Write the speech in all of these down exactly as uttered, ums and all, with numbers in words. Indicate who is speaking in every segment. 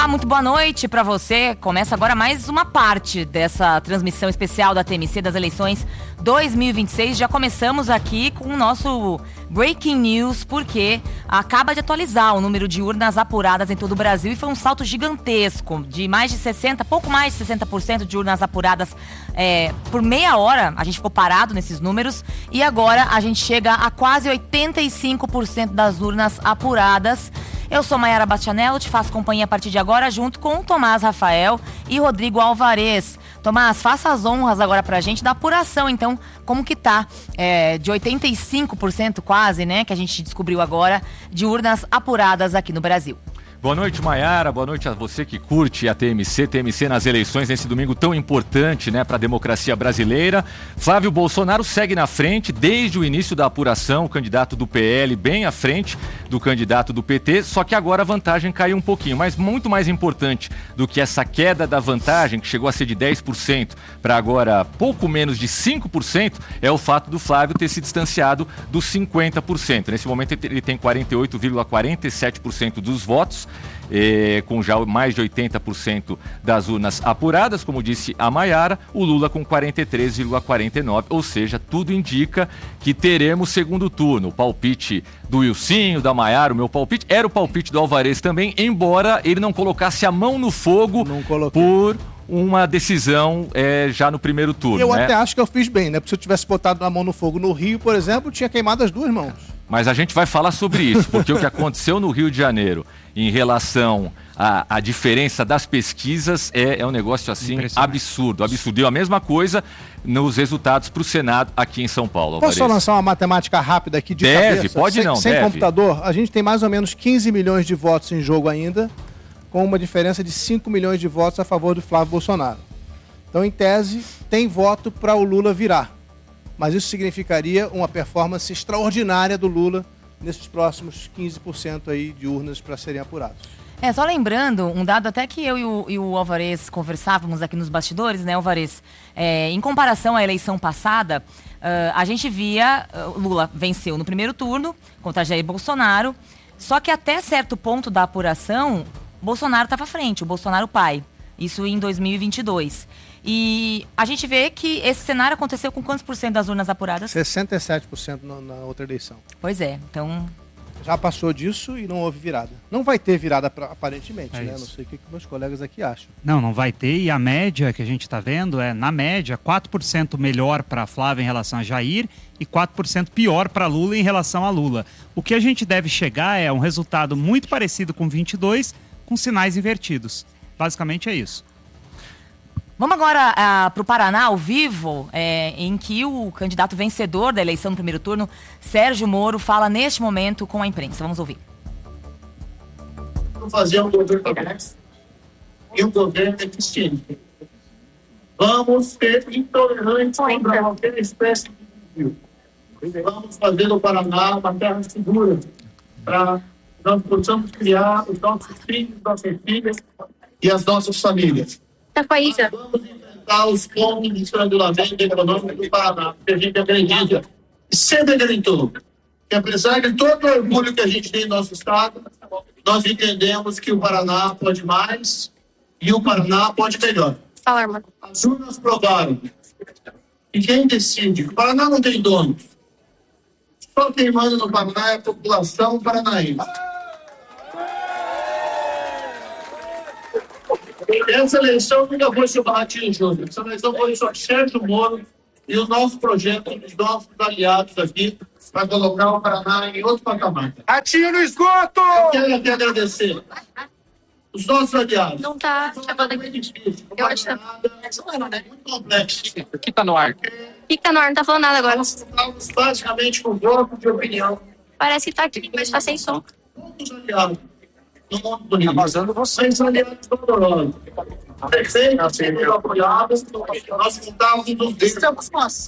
Speaker 1: Olá, muito boa noite para você. Começa agora mais uma parte dessa transmissão especial da T M C das eleições dois mil e vinte e seis. Já começamos aqui com o nosso Breaking News, porque acaba de atualizar o número de urnas apuradas em todo o Brasil e foi um salto gigantesco, de mais de sessenta, pouco mais de sessenta por cento de urnas apuradas é, por meia hora. A gente ficou parado nesses números e agora a gente chega a quase oitenta e cinco por cento das urnas apuradas. Eu sou Mayara Bastianello, te faço companhia a partir de agora, junto com o Tomás Rafael e Rodrigo Alvarez. Tomás, faça as honras agora pra gente da apuração, então, como que tá? É, de oitenta e cinco por cento quase, né, que a gente descobriu agora, de urnas apuradas aqui no Brasil.
Speaker 2: Boa noite, Mayara. Boa noite a você que curte a T M C, T M C nas eleições nesse domingo tão importante, né, para a democracia brasileira. Flávio Bolsonaro segue na frente desde o início da apuração, o candidato do P L bem à frente do candidato do P T, só que agora a vantagem caiu um pouquinho, mas muito mais importante do que essa queda da vantagem, que chegou a ser de dez por cento para agora pouco menos de cinco por cento, é o fato do Flávio ter se distanciado dos cinquenta por cento. Nesse momento ele tem quarenta e oito vírgula quarenta e sete por cento dos votos, É, com já mais de oitenta por cento das urnas apuradas, como disse a Mayara, o Lula com quarenta e três vírgula quarenta e nove por cento, ou seja, tudo indica que teremos segundo turno. O palpite do Wilsinho, da Mayara, o meu palpite, era o palpite do Alvarez também, embora ele não colocasse a mão no fogo por uma decisão é, já no primeiro turno.
Speaker 3: Eu
Speaker 2: né?
Speaker 3: até acho que eu fiz bem, né? Porque se eu tivesse botado a mão no fogo no Rio, por exemplo, eu tinha queimado as duas mãos.
Speaker 2: Mas a gente vai falar sobre isso, porque o que aconteceu no Rio de Janeiro em relação à, à diferença das pesquisas é, é um negócio assim absurdo, absurdo. E a mesma coisa nos resultados para o Senado aqui em São Paulo.
Speaker 3: Posso só lançar uma matemática rápida aqui de
Speaker 2: deve,
Speaker 3: cabeça?
Speaker 2: Pode
Speaker 3: sem,
Speaker 2: não,
Speaker 3: sem
Speaker 2: deve.
Speaker 3: computador, a gente tem mais ou menos quinze milhões de votos em jogo ainda, com uma diferença de cinco milhões de votos a favor do Flávio Bolsonaro. Então, em tese, tem voto para o Lula virar. Mas isso significaria uma performance extraordinária do Lula nesses próximos quinze por cento aí de urnas para serem apurados.
Speaker 1: É, só lembrando, um dado até que eu e o, e o Alvarez conversávamos aqui nos bastidores, né, Alvarez? É, em comparação à eleição passada, uh, a gente via uh, Lula venceu no primeiro turno contra Jair Bolsonaro, só que até certo ponto da apuração, Bolsonaro estava à frente, o Bolsonaro pai. Isso em dois mil e vinte e dois. E a gente vê que esse cenário aconteceu com quantos por cento das urnas apuradas?
Speaker 3: sessenta e sete por cento no, na outra eleição.
Speaker 1: Pois é, então...
Speaker 3: Já passou disso e não houve virada. Não vai ter virada pra, aparentemente, é né? Não sei o que, que meus colegas aqui acham.
Speaker 4: Não, não vai ter. E a média que a gente está vendo é, na média, quatro por cento melhor para Flávio em relação a Jair e quatro por cento pior para Lula em relação a Lula. O que a gente deve chegar é um resultado muito parecido com vinte e dois, com sinais invertidos. Basicamente é isso.
Speaker 1: Vamos agora uh, para o Paraná, ao vivo, é, em que o candidato vencedor da eleição no primeiro turno, Sérgio Moro, fala neste momento com a imprensa. Vamos ouvir.
Speaker 5: Vamos fazer um governo e um governo eficiente. Vamos ser intolerantes contra qualquer espécie de desvio. Vamos fazer do Paraná uma terra segura para nós possamos criar os nossos filhos, nossas filhas e as nossas famílias. Vamos enfrentar os pontos de estrangulamento econômico do Paraná, que a gente acredita, e sempre acreditou, que apesar de todo o orgulho que a gente tem no nosso estado, nós entendemos que o Paraná pode mais e o Paraná pode melhor. As urnas provaram. E quem decide? O Paraná não tem dono. Só quem manda no Paraná é a população paranaense. Essa eleição nunca foi sobre Ratinho Júnior. Essa eleição foi sobre Sérgio Moro e o nosso projeto, os nossos aliados aqui, para colocar o Paraná em outro patamar.
Speaker 6: Ratinho no esgoto!
Speaker 5: Eu quero aqui agradecer os nossos aliados.
Speaker 7: Não tá chamando aqui.
Speaker 5: Difícil,
Speaker 7: Eu acho que tá...
Speaker 5: é muito complexo.
Speaker 6: O que tá no ar?
Speaker 7: O que tá no ar? Não tá falando nada agora.
Speaker 5: Nós estamos basicamente com voto de opinião.
Speaker 7: Parece que tá aqui, mas tá sem som.
Speaker 5: Todos aliados. No mundo do Rio. Vazando vocês, aliados dolorosos. Prefeitos, sendo apoiados, nós juntamos nos dedos.
Speaker 7: Estamos nós.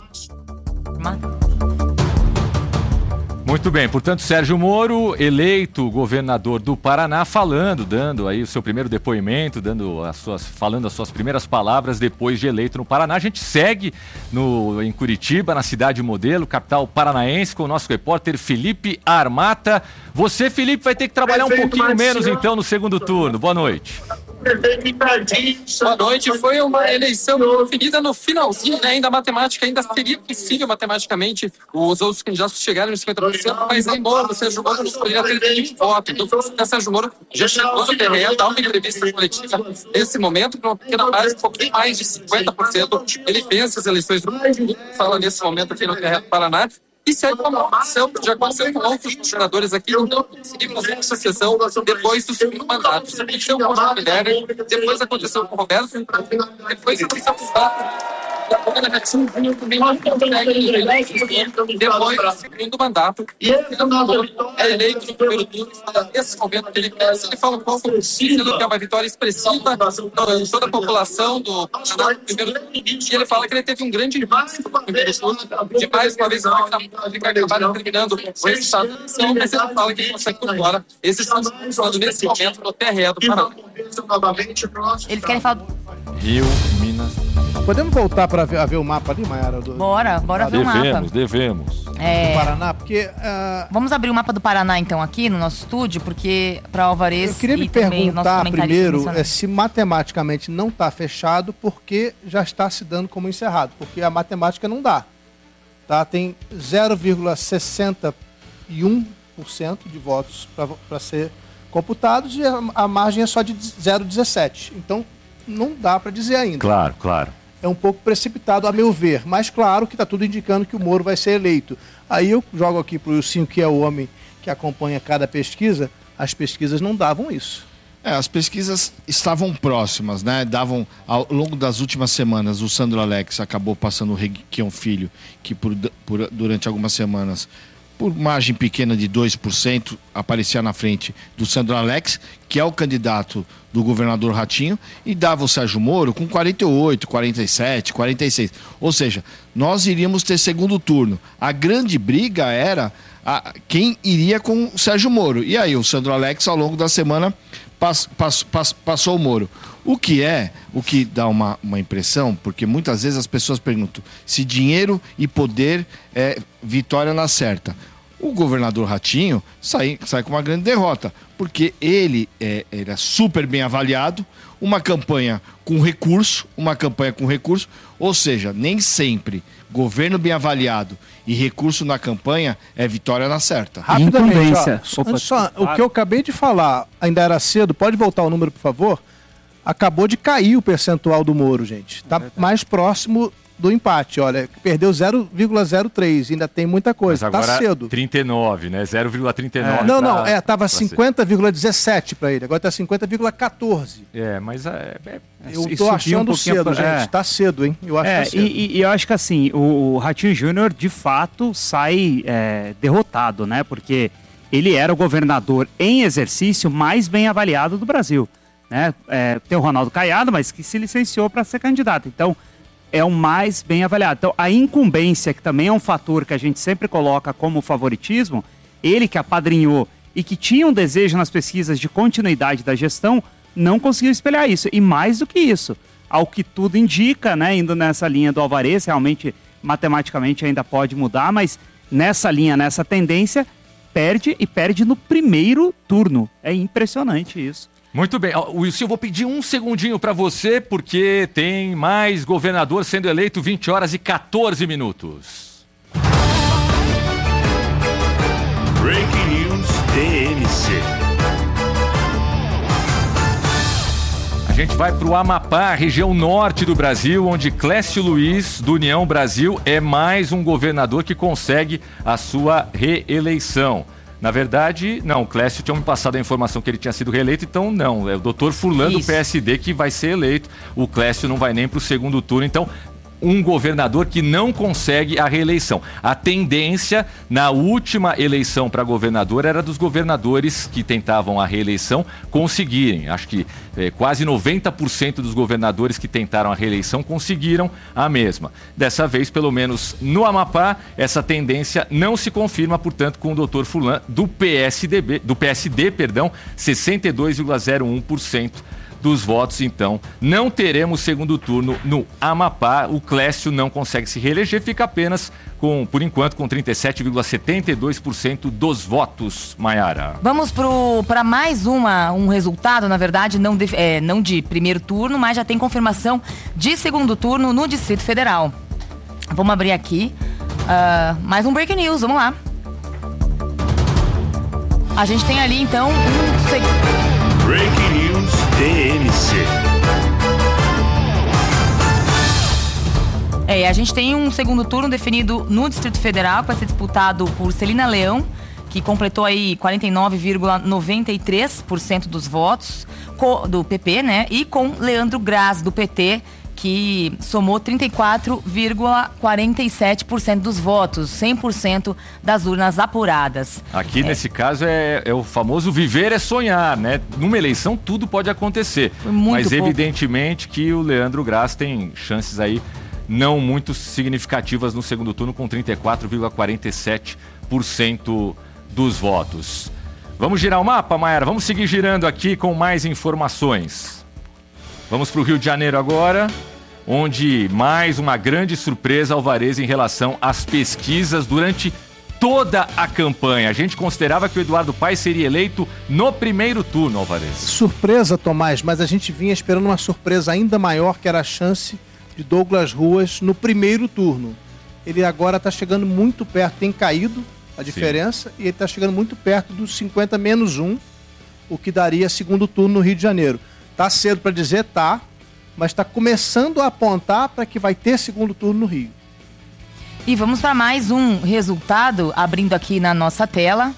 Speaker 2: Muito bem, portanto, Sérgio Moro, eleito governador do Paraná, falando, dando aí o seu primeiro depoimento, dando as suas, falando as suas primeiras palavras depois de eleito no Paraná. A gente segue no, em Curitiba, na cidade modelo, capital paranaense, com o nosso repórter Felipe Armata. Você, Felipe, vai ter que trabalhar um pouquinho menos então no segundo turno. Boa noite.
Speaker 6: Boa noite. Foi uma eleição definida no finalzinho, né? Ainda a matemática, ainda seria possível matematicamente os outros candidatos chegarem nos cinquenta por cento, mas aí Moro, o Sérgio Moro não poderia ter nenhum voto. Então, o Sérgio Moro já chegou no terreno, dá uma entrevista coletiva nesse momento, com uma pequena base, um pouquinho mais de cinquenta por cento. Ele vence as eleições do Brasil, fala nesse momento aqui no terreno do Paraná. E segue uma opção que já aconteceu com outros governadores aqui, não conseguimos fazer essa sessão depois do segundo mandato. Isso aconteceu com o Guilherme, depois aconteceu com o Roberto, depois aconteceu com o Estado. Depois do segundo mandato, é eleito no primeiro turno, fala nesse momento que ele cresce, ele fala um pouco dizendo que é uma vitória expressiva de toda a população do primeiro turno, e ele fala que ele teve um grande impacto no primeiro turno, de mais uma vez ficar acabaram terminando o resultado da eleição, mas ele fala que ele consegue por fora. Esses estão falando nesse momento no T R E do Paraná.
Speaker 1: Eles querem falar...
Speaker 2: Rio, Minas...
Speaker 3: Podemos voltar para ver, ver o mapa ali, Mayara? Do...
Speaker 1: Bora, bora ver o mapa.
Speaker 2: Devemos, devemos.
Speaker 1: É...
Speaker 3: Do Paraná, porque... Uh...
Speaker 1: Vamos abrir o mapa do Paraná, então, aqui no nosso estúdio, porque para Alvarez...
Speaker 3: Eu queria
Speaker 1: e
Speaker 3: me
Speaker 1: também
Speaker 3: perguntar primeiro é, se matematicamente não está fechado, porque já está se dando como encerrado, porque a matemática não dá. Tá? Tem zero vírgula sessenta e um por cento de votos para ser computados e a, a margem é só de zero vírgula dezessete. Então, não dá para dizer ainda.
Speaker 2: Claro, claro.
Speaker 3: É um pouco precipitado, a meu ver. Mas, claro, que está tudo indicando que o Moro vai ser eleito. Aí eu jogo aqui para o Ilcinho, que é o homem que acompanha cada pesquisa. As pesquisas não davam isso.
Speaker 8: É, as pesquisas estavam próximas, né? Davam, ao longo das últimas semanas, o Sandro Alex acabou passando o Requião Filho, que por, por, durante algumas semanas, por margem pequena de dois por cento, aparecia na frente do Sandro Alex, que é o candidato do governador Ratinho, e dava o Sérgio Moro com quarenta e oito, quarenta e sete, quarenta e seis. Ou seja, nós iríamos ter segundo turno. A grande briga era a, quem iria com o Sérgio Moro. E aí o Sandro Alex, ao longo da semana, pass, pass, pass, passou o Moro. O que é, o que dá uma, uma impressão, porque muitas vezes as pessoas perguntam se dinheiro e poder é vitória na certa. O governador Ratinho sai, sai com uma grande derrota, porque ele é, era super bem avaliado, uma campanha com recurso, uma campanha com recurso, ou seja, nem sempre governo bem avaliado e recurso na campanha é vitória na certa.
Speaker 3: Rapidamente, ó, Opa, só, o que eu acabei de falar, ainda era cedo, pode voltar o número, por favor? Acabou de cair o percentual do Moro, gente. Está mais próximo do empate, olha, perdeu zero vírgula zero três, ainda tem muita coisa, tá cedo.
Speaker 2: trinta e nove, né? zero vírgula trinta e nove.
Speaker 3: É. Não, pra, não, é, tava cinquenta vírgula dezessete para ele, agora tá cinquenta vírgula quatorze.
Speaker 2: É, mas é, é,
Speaker 3: eu tô achando um cedo, pra... gente, é. tá cedo, hein? Eu acho
Speaker 4: é,
Speaker 3: que tá cedo.
Speaker 4: E, e eu acho que assim, o, o Ratinho Júnior de fato sai é, derrotado, né? Porque ele era o governador em exercício mais bem avaliado do Brasil, né? É, tem o Ronaldo Caiado, mas que se licenciou para ser candidato, então é o mais bem avaliado. Então, a incumbência, que também é um fator que a gente sempre coloca como favoritismo, ele que apadrinhou e que tinha um desejo nas pesquisas de continuidade da gestão, não conseguiu espelhar isso. E mais do que isso, ao que tudo indica, né, indo nessa linha do Alvarez, realmente, matematicamente ainda pode mudar, mas nessa linha, nessa tendência, perde e perde no primeiro turno. É impressionante isso.
Speaker 2: Muito bem. Wilson, eu vou pedir um segundinho para você, porque tem mais governador sendo eleito, vinte horas e quatorze minutos.
Speaker 9: Breaking News T M C.
Speaker 2: A gente vai para o Amapá, região norte do Brasil, onde Clécio Luiz, do União Brasil, é mais um governador que consegue a sua reeleição. Na verdade, não, o Clécio tinha me passado a informação que ele tinha sido reeleito, então não, é o doutor Furlan do P S D que vai ser eleito, o Clécio não vai nem para o segundo turno, então um governador que não consegue a reeleição. A tendência na última eleição para governador era dos governadores que tentavam a reeleição conseguirem. Acho que é, quase noventa por cento dos governadores que tentaram a reeleição conseguiram a mesma. Dessa vez, pelo menos no Amapá, essa tendência não se confirma, portanto, com o doutor Furlan do P S D B, do P S D, perdão, sessenta e dois vírgula zero um por cento dos votos, então. Não teremos segundo turno no Amapá. O Clécio não consegue se reeleger, fica apenas, com, por enquanto, com trinta e sete vírgula setenta e dois por cento dos votos, Maiara.
Speaker 1: Vamos para mais uma, um resultado, na verdade, não de, é, não de primeiro turno, mas já tem confirmação de segundo turno no Distrito Federal. Vamos abrir aqui uh, mais um Breaking News, vamos lá. A gente tem ali, então, um... Seg...
Speaker 9: Breaking News T M C.
Speaker 1: É, a gente tem um segundo turno definido no Distrito Federal, que vai ser disputado por Celina Leão, que completou aí quarenta e nove vírgula noventa e três por cento dos votos do P P, né? E com Leandro Graz, do P T, que somou trinta e quatro vírgula quarenta e sete por cento dos votos, cem por cento das urnas apuradas.
Speaker 2: Aqui,
Speaker 1: é.
Speaker 2: nesse caso, é, é o famoso viver é sonhar, né? Numa eleição, tudo pode acontecer.
Speaker 1: Muito
Speaker 2: mas,
Speaker 1: pouco.
Speaker 2: Evidentemente, que o Leandro Graz tem chances aí não muito significativas no segundo turno, com trinta e quatro vírgula quarenta e sete por cento dos votos. Vamos girar o mapa, Maiara? Vamos seguir girando aqui com mais informações. Vamos para o Rio de Janeiro agora, onde mais uma grande surpresa Alvarez em relação às pesquisas durante toda a campanha. A gente considerava que o Eduardo Paes seria eleito no primeiro turno, Alvarez.
Speaker 3: Surpresa, Tomás, mas a gente vinha esperando uma surpresa ainda maior, que era a chance de Douglas Ruas no primeiro turno. Ele agora está chegando muito perto, tem caído a diferença, Sim. e ele está chegando muito perto dos cinquenta menos um, o que daria segundo turno no Rio de Janeiro. Tá cedo para dizer, tá, mas está começando a apontar para que vai ter segundo turno no Rio.
Speaker 1: E vamos para mais um resultado, abrindo aqui na nossa tela.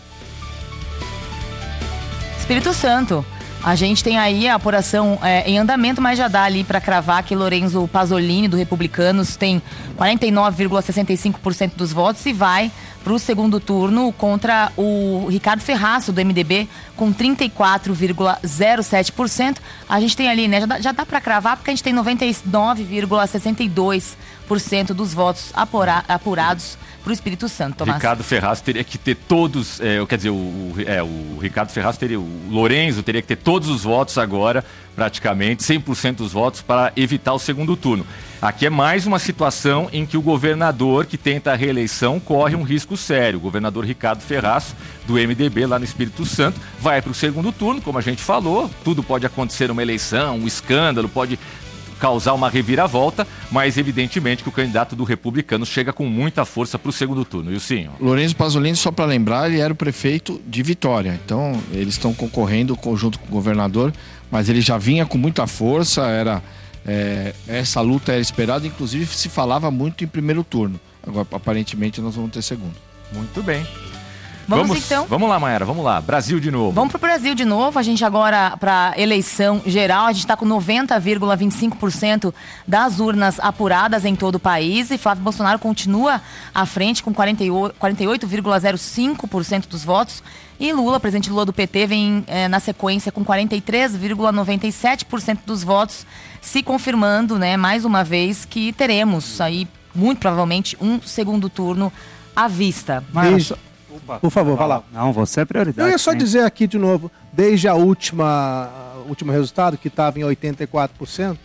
Speaker 1: Espírito Santo. A gente tem aí a apuração é, em andamento, mas já dá ali para cravar que Lorenzo Pasolini, do Republicanos, tem quarenta e nove vírgula sessenta e cinco por cento dos votos e vai para o segundo turno contra o Ricardo Ferraço, do M D B, com trinta e quatro vírgula zero sete por cento. A gente tem ali, né, já dá, já dá para cravar, porque a gente tem noventa e nove vírgula sessenta e dois por cento dos votos apura, apurados para o Espírito Santo, Tomás.
Speaker 2: Ricardo Ferraz teria que ter todos, é, quer dizer, o, o, é, o Ricardo Ferraz teria, o Lorenzo teria que ter todos os votos agora, praticamente, cem por cento dos votos para evitar o segundo turno. Aqui é mais uma situação em que o governador que tenta a reeleição corre um risco sério. O governador Ricardo Ferraz, do M D B, lá no Espírito Santo, vai para o segundo turno, como a gente falou, tudo pode acontecer numa eleição, um escândalo, pode causar uma reviravolta, mas evidentemente que o candidato do Republicanos chega com muita força para o segundo turno. E o senhor?
Speaker 8: Lorenzo Pasolini, só para lembrar, ele era o prefeito de Vitória, então eles estão concorrendo junto com o governador, mas ele já vinha com muita força, era, é, essa luta era esperada, inclusive se falava muito em primeiro turno. Agora, aparentemente, nós vamos ter segundo.
Speaker 2: Muito bem.
Speaker 1: Vamos,
Speaker 2: vamos
Speaker 1: então.
Speaker 2: Vamos lá, Maiara, vamos lá. Brasil de novo.
Speaker 1: Vamos pro Brasil de novo. A gente agora, para eleição geral, a gente está com noventa vírgula vinte e cinco por cento das urnas apuradas em todo o país. E Flávio Bolsonaro continua à frente com quarenta e oito vírgula zero cinco por cento dos votos. E Lula, presidente Lula do P T, vem é, na sequência com quarenta e três vírgula noventa e sete por cento dos votos, se confirmando, né, mais uma vez que teremos aí, muito provavelmente, um segundo turno à vista.
Speaker 3: Mas... Por favor, vai lá.
Speaker 4: Não, você é prioridade.
Speaker 3: Eu ia só
Speaker 4: sim.
Speaker 3: dizer aqui de novo, desde a última último resultado, que estava em oitenta e quatro por cento,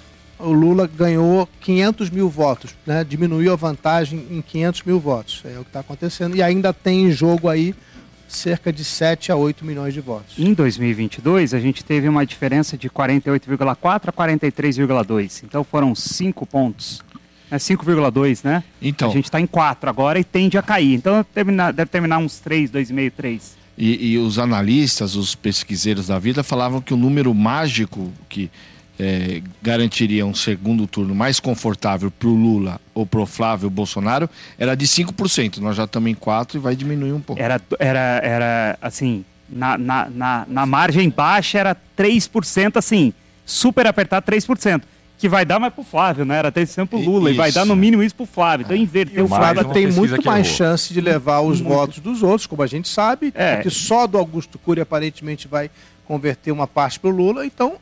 Speaker 3: o Lula ganhou quinhentos mil votos, né? Diminuiu a vantagem em quinhentos mil votos. É o que está acontecendo. E ainda tem em jogo aí cerca de sete a oito milhões de votos.
Speaker 4: Em dois mil e vinte e dois, a gente teve uma diferença de quarenta e oito vírgula quatro a quarenta e três vírgula dois. Então foram cinco pontos. É cinco vírgula dois, né?
Speaker 8: Então.
Speaker 4: A gente está em quatro agora e tende a cair. Então deve terminar, deve terminar uns três, dois vírgula cinco, três.
Speaker 8: E, e os analistas, os pesquiseiros da vida falavam que o número mágico que é, garantiria um segundo turno mais confortável para o Lula ou para o Flávio Bolsonaro era de cinco por cento. Nós já estamos em quatro por cento e vai diminuir um pouco.
Speaker 4: Era, era, era assim, na, na, na, na margem baixa era três por cento, assim, super apertado três por cento. Que vai dar mais pro Flávio, né? Era três por cento pro Lula. Isso. E vai dar no mínimo isso pro Flávio. Então inverteu
Speaker 3: o Flávio.
Speaker 4: Flávio
Speaker 3: tem muito mais chance de levar os muito. votos dos outros, como a gente sabe, é. porque só do Augusto Cury aparentemente vai converter uma parte pro Lula. Então,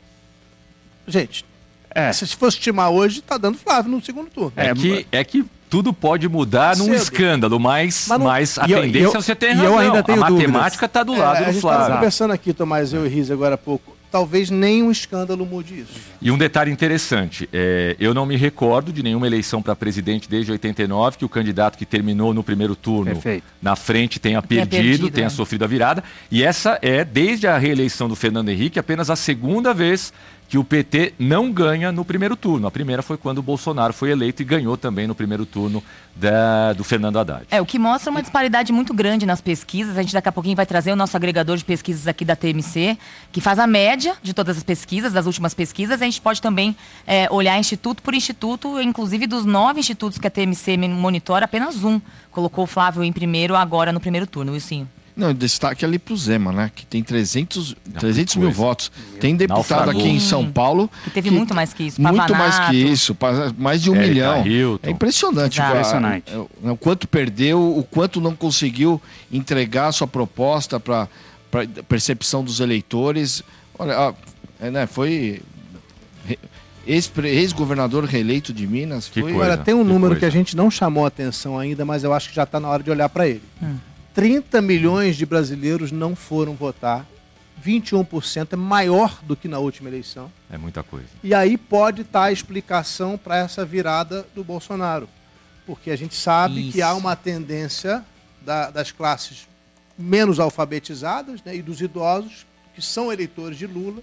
Speaker 3: gente, é. se fosse estimar hoje, tá dando Flávio no segundo turno.
Speaker 2: É, é, que, é que tudo pode mudar num Cedo. escândalo, mas, mas, não... mas a e tendência eu, você tem razão.
Speaker 3: Eu ainda tenho
Speaker 2: a
Speaker 3: dúvidas.
Speaker 2: matemática tá do lado
Speaker 3: é,
Speaker 2: do
Speaker 3: a gente
Speaker 2: Flávio.
Speaker 3: Estava conversando aqui, Tomás, eu e Riz agora há pouco. talvez nem um escândalo mude isso.
Speaker 2: E um detalhe interessante, é, eu não me recordo de nenhuma eleição para presidente desde oitenta e nove que o candidato que terminou no primeiro turno
Speaker 4: Perfeito.
Speaker 2: na frente tenha perdido, tenha,
Speaker 1: perdido,
Speaker 2: tenha
Speaker 1: é.
Speaker 2: sofrido a virada. E essa é, desde a reeleição do Fernando Henrique, apenas a segunda vez que o P T não ganha no primeiro turno. A primeira foi quando o Bolsonaro foi eleito e ganhou também no primeiro turno da, do Fernando Haddad.
Speaker 1: É, o que mostra uma disparidade muito grande nas pesquisas. A gente daqui a pouquinho vai trazer o nosso agregador de pesquisas aqui da T M C, que faz a média de todas as pesquisas, das últimas pesquisas. A gente pode também é, olhar instituto por instituto, inclusive dos nove institutos que a T M C monitora, apenas um colocou o Flávio em primeiro agora no primeiro turno, Wilson.
Speaker 8: Não, destaque ali pro Zema, né? Que tem trezentos,
Speaker 2: Não,
Speaker 8: trezentos mil votos. Tem deputado
Speaker 2: Naufragou.
Speaker 8: aqui em São Paulo...
Speaker 1: Que teve
Speaker 8: que
Speaker 1: muito mais que isso.
Speaker 8: Muito
Speaker 1: Pavanato.
Speaker 8: mais que isso. pa- Mais de um
Speaker 2: Érica
Speaker 8: milhão.
Speaker 2: Hilton.
Speaker 8: É impressionante.
Speaker 1: Exato.
Speaker 8: a-
Speaker 4: Impressionante.
Speaker 8: a- O quanto perdeu, o quanto não conseguiu entregar a sua proposta para a percepção dos eleitores. Olha, ó, é, né, foi... re- ex-pre- Ex-governador reeleito de Minas.
Speaker 2: Que
Speaker 8: foi,
Speaker 2: coisa.
Speaker 3: Agora, tem um
Speaker 2: que
Speaker 3: número
Speaker 2: coisa.
Speaker 3: que a gente não chamou a atenção ainda, mas eu acho que já está na hora de olhar para ele.
Speaker 1: Hum.
Speaker 3: trinta milhões de brasileiros não foram votar. vinte e um por cento é maior do que na última eleição.
Speaker 2: É muita coisa.
Speaker 3: E aí pode estar a explicação para essa virada do Bolsonaro. Porque a gente sabe
Speaker 1: Isso.
Speaker 3: que há uma tendência da- das classes menos alfabetizadas, né, e dos idosos, que são eleitores de Lula,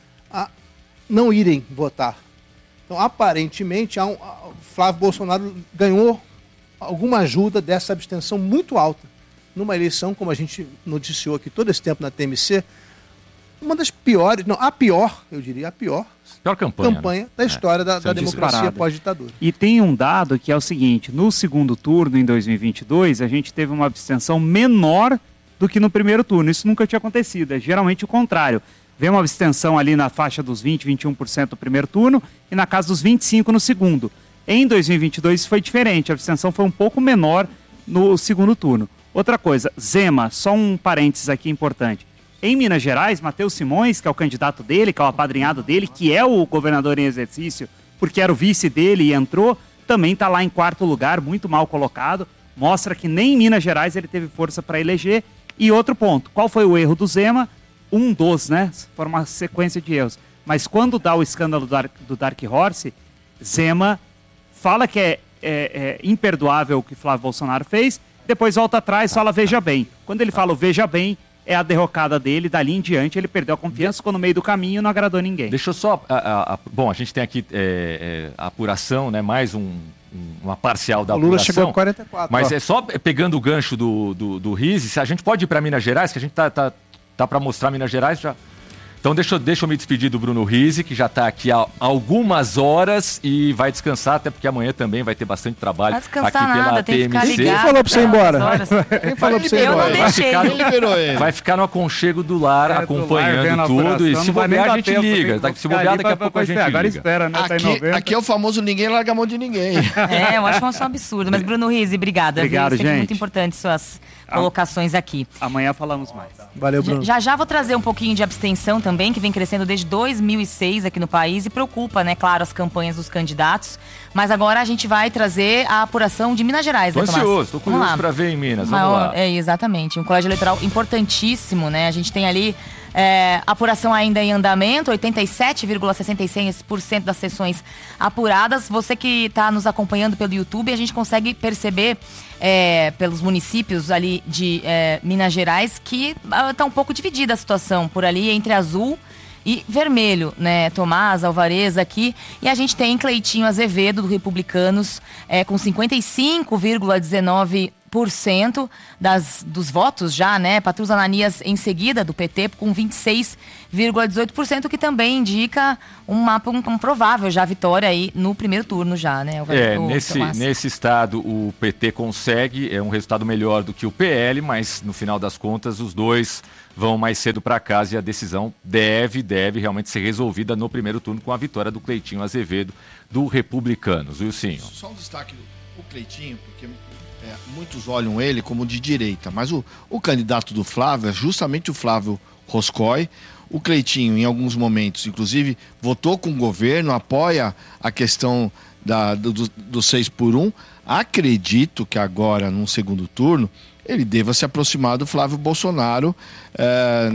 Speaker 3: a não irem votar. Então, aparentemente, há um, a- o Flávio Bolsonaro ganhou alguma ajuda dessa abstenção muito alta numa eleição, como a gente noticiou aqui todo esse tempo na T M C, uma das piores, não, a pior, eu diria, a pior
Speaker 2: Pior campanha.
Speaker 3: campanha
Speaker 2: né?
Speaker 3: da história da,
Speaker 2: sem
Speaker 3: da democracia
Speaker 4: disparado.
Speaker 3: pós-ditadura.
Speaker 4: E tem um dado que é o seguinte, no segundo turno, em dois mil e vinte e dois, a gente teve uma abstenção menor do que no primeiro turno. Isso nunca tinha acontecido, é geralmente o contrário. Vem uma abstenção ali na faixa dos vinte, vinte e um por cento no primeiro turno e na casa dos vinte e cinco por cento no segundo. Em dois mil e vinte e dois isso foi diferente, a abstenção foi um pouco menor no segundo turno. Outra coisa, Zema, só um parênteses aqui importante. Em Minas Gerais, Matheus Simões, que é o candidato dele, que é o apadrinhado dele, que é o governador em exercício, porque era o vice dele e entrou, também está lá em quarto lugar, muito mal colocado. Mostra que nem em Minas Gerais ele teve força para eleger. E outro ponto, qual foi o erro do Zema? Um dos, né? Foi uma sequência de erros. Mas quando dá o escândalo do Dark, do Dark Horse, Zema fala que é, é, é imperdoável o que Flávio Bolsonaro fez, depois volta atrás e fala veja bem. Quando ele fala o veja bem, é a derrocada dele, dali em diante ele perdeu a confiança, ficou no meio do caminho e não agradou ninguém.
Speaker 2: Deixa eu só... A, a, a, bom, a gente tem aqui é, é, a apuração, né? Mais um, um, uma parcial da
Speaker 3: O Lula
Speaker 2: apuração.
Speaker 3: chegou a quarenta e quatro.
Speaker 2: Mas
Speaker 3: ó.
Speaker 2: é só pegando o gancho do, do, do Rizzi, se a gente pode ir para Minas Gerais, que a gente tá, tá, tá para mostrar Minas Gerais já... Então deixa, eu- deixa eu me despedir do Bruno Rizzi, que já está aqui há algumas horas e vai descansar, até porque amanhã também vai ter bastante trabalho
Speaker 1: Vai descansar
Speaker 2: aqui pela
Speaker 1: nada, tem que ficar
Speaker 2: T M C.
Speaker 1: ligado.
Speaker 3: Quem falou pra você ir embora?
Speaker 1: Horas.
Speaker 3: Quem falou pra você ir
Speaker 1: Eu não
Speaker 3: embora?
Speaker 2: Vai
Speaker 1: deixei.
Speaker 2: ficar,
Speaker 8: Quem liberou ele?
Speaker 2: vai ficar no aconchego do lar,
Speaker 4: É, do lar,
Speaker 2: acompanhando
Speaker 4: vendo a
Speaker 2: tudo.
Speaker 4: apuração,
Speaker 2: E se
Speaker 4: não vai nem
Speaker 2: bobear, a
Speaker 4: dar
Speaker 2: gente
Speaker 4: tempo, tem
Speaker 2: liga.
Speaker 4: que
Speaker 2: Tá- Se
Speaker 4: ficar
Speaker 2: bobear,
Speaker 4: ali
Speaker 2: daqui a
Speaker 4: pra-
Speaker 2: pouco
Speaker 4: pra-
Speaker 2: a gente
Speaker 4: Agora
Speaker 2: liga.
Speaker 4: espera, né? Tá em
Speaker 8: Aqui,
Speaker 4: novembro.
Speaker 8: aqui é o famoso ninguém larga a mão de ninguém.
Speaker 1: É, eu acho isso um absurdo. Mas, Bruno Rizzi, obrigada.
Speaker 4: Obrigado,
Speaker 1: viu? Sempre
Speaker 4: gente.
Speaker 1: muito importante suas colocações aqui.
Speaker 4: Amanhã falamos mais.
Speaker 3: Valeu, Bruno.
Speaker 1: Já já vou trazer um pouquinho de abstenção também, que vem crescendo desde dois mil e seis aqui no país e preocupa, né, claro, as campanhas dos candidatos. Mas agora a gente vai trazer a apuração de Minas Gerais,
Speaker 2: Tô
Speaker 1: né, Tomás?
Speaker 2: ansioso, tô
Speaker 1: Vamos
Speaker 2: curioso
Speaker 1: lá.
Speaker 2: para ver em Minas. Vamos
Speaker 1: Maior-
Speaker 2: lá.
Speaker 1: É, exatamente. Um colégio eleitoral importantíssimo, né? A gente tem ali é, apuração ainda em andamento, oitenta e sete vírgula sessenta e seis por cento das sessões apuradas. Você que está nos acompanhando pelo YouTube, a gente consegue perceber é, pelos municípios ali de é, Minas Gerais que está um pouco dividida a situação por ali entre azul e vermelho, né? Tomás, Alvarez aqui. E a gente tem Cleitinho Azevedo, do Republicanos, é, com cinquenta e cinco vírgula dezenove por cento das, dos votos já, né? Patrus Ananias em seguida, do P T, com vinte e seis vírgula dezoito por cento, que também indica um mapa, um, um provável já vitória aí no primeiro turno já, né? O,
Speaker 2: É,
Speaker 1: o
Speaker 2: nesse,
Speaker 1: Tomás.
Speaker 2: nesse estado o P T consegue, é um resultado melhor do que o P L, mas no final das contas os dois vão mais cedo para casa e a decisão deve, deve realmente ser resolvida no primeiro turno com a vitória do Cleitinho Azevedo, do Republicanos. Wilsinho.
Speaker 8: Só um destaque do Cleitinho, porque é, muitos olham ele como de direita, mas o, o candidato do Flávio é justamente o Flávio Roscoe. O Cleitinho, em alguns momentos, inclusive, votou com o governo, apoia a questão da, do, do seis por um. Acredito que agora, num segundo turno, ele deva se aproximar do Flávio Bolsonaro, é,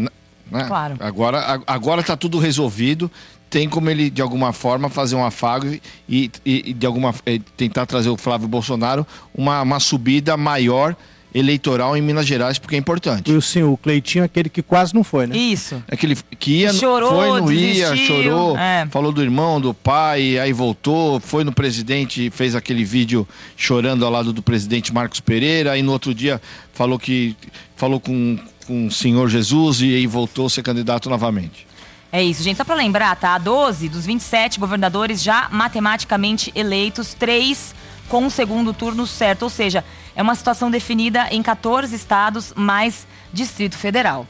Speaker 8: Né?
Speaker 1: Claro.
Speaker 8: Agora, agora tá tudo resolvido. Tem como ele, de alguma forma, fazer um afago e, e, e de alguma, e tentar trazer o Flávio Bolsonaro uma, uma subida maior eleitoral em Minas Gerais, porque é importante.
Speaker 3: E sim, o Cleitinho é aquele que quase não foi, né?
Speaker 1: Isso.
Speaker 8: Aquele que ia,
Speaker 1: chorou,
Speaker 8: foi, não ia,
Speaker 1: desistiu,
Speaker 8: chorou,
Speaker 1: é.
Speaker 8: falou do irmão, do pai, aí voltou, foi no presidente, fez aquele vídeo chorando ao lado do presidente Marcos Pereira, aí no outro dia falou que falou com, com o Senhor Jesus e aí voltou a ser candidato novamente.
Speaker 1: É isso, gente. Só para lembrar, tá? doze dos vinte e sete governadores já matematicamente eleitos, três com o segundo turno certo. Ou seja, é uma situação definida em quatorze estados mais Distrito Federal.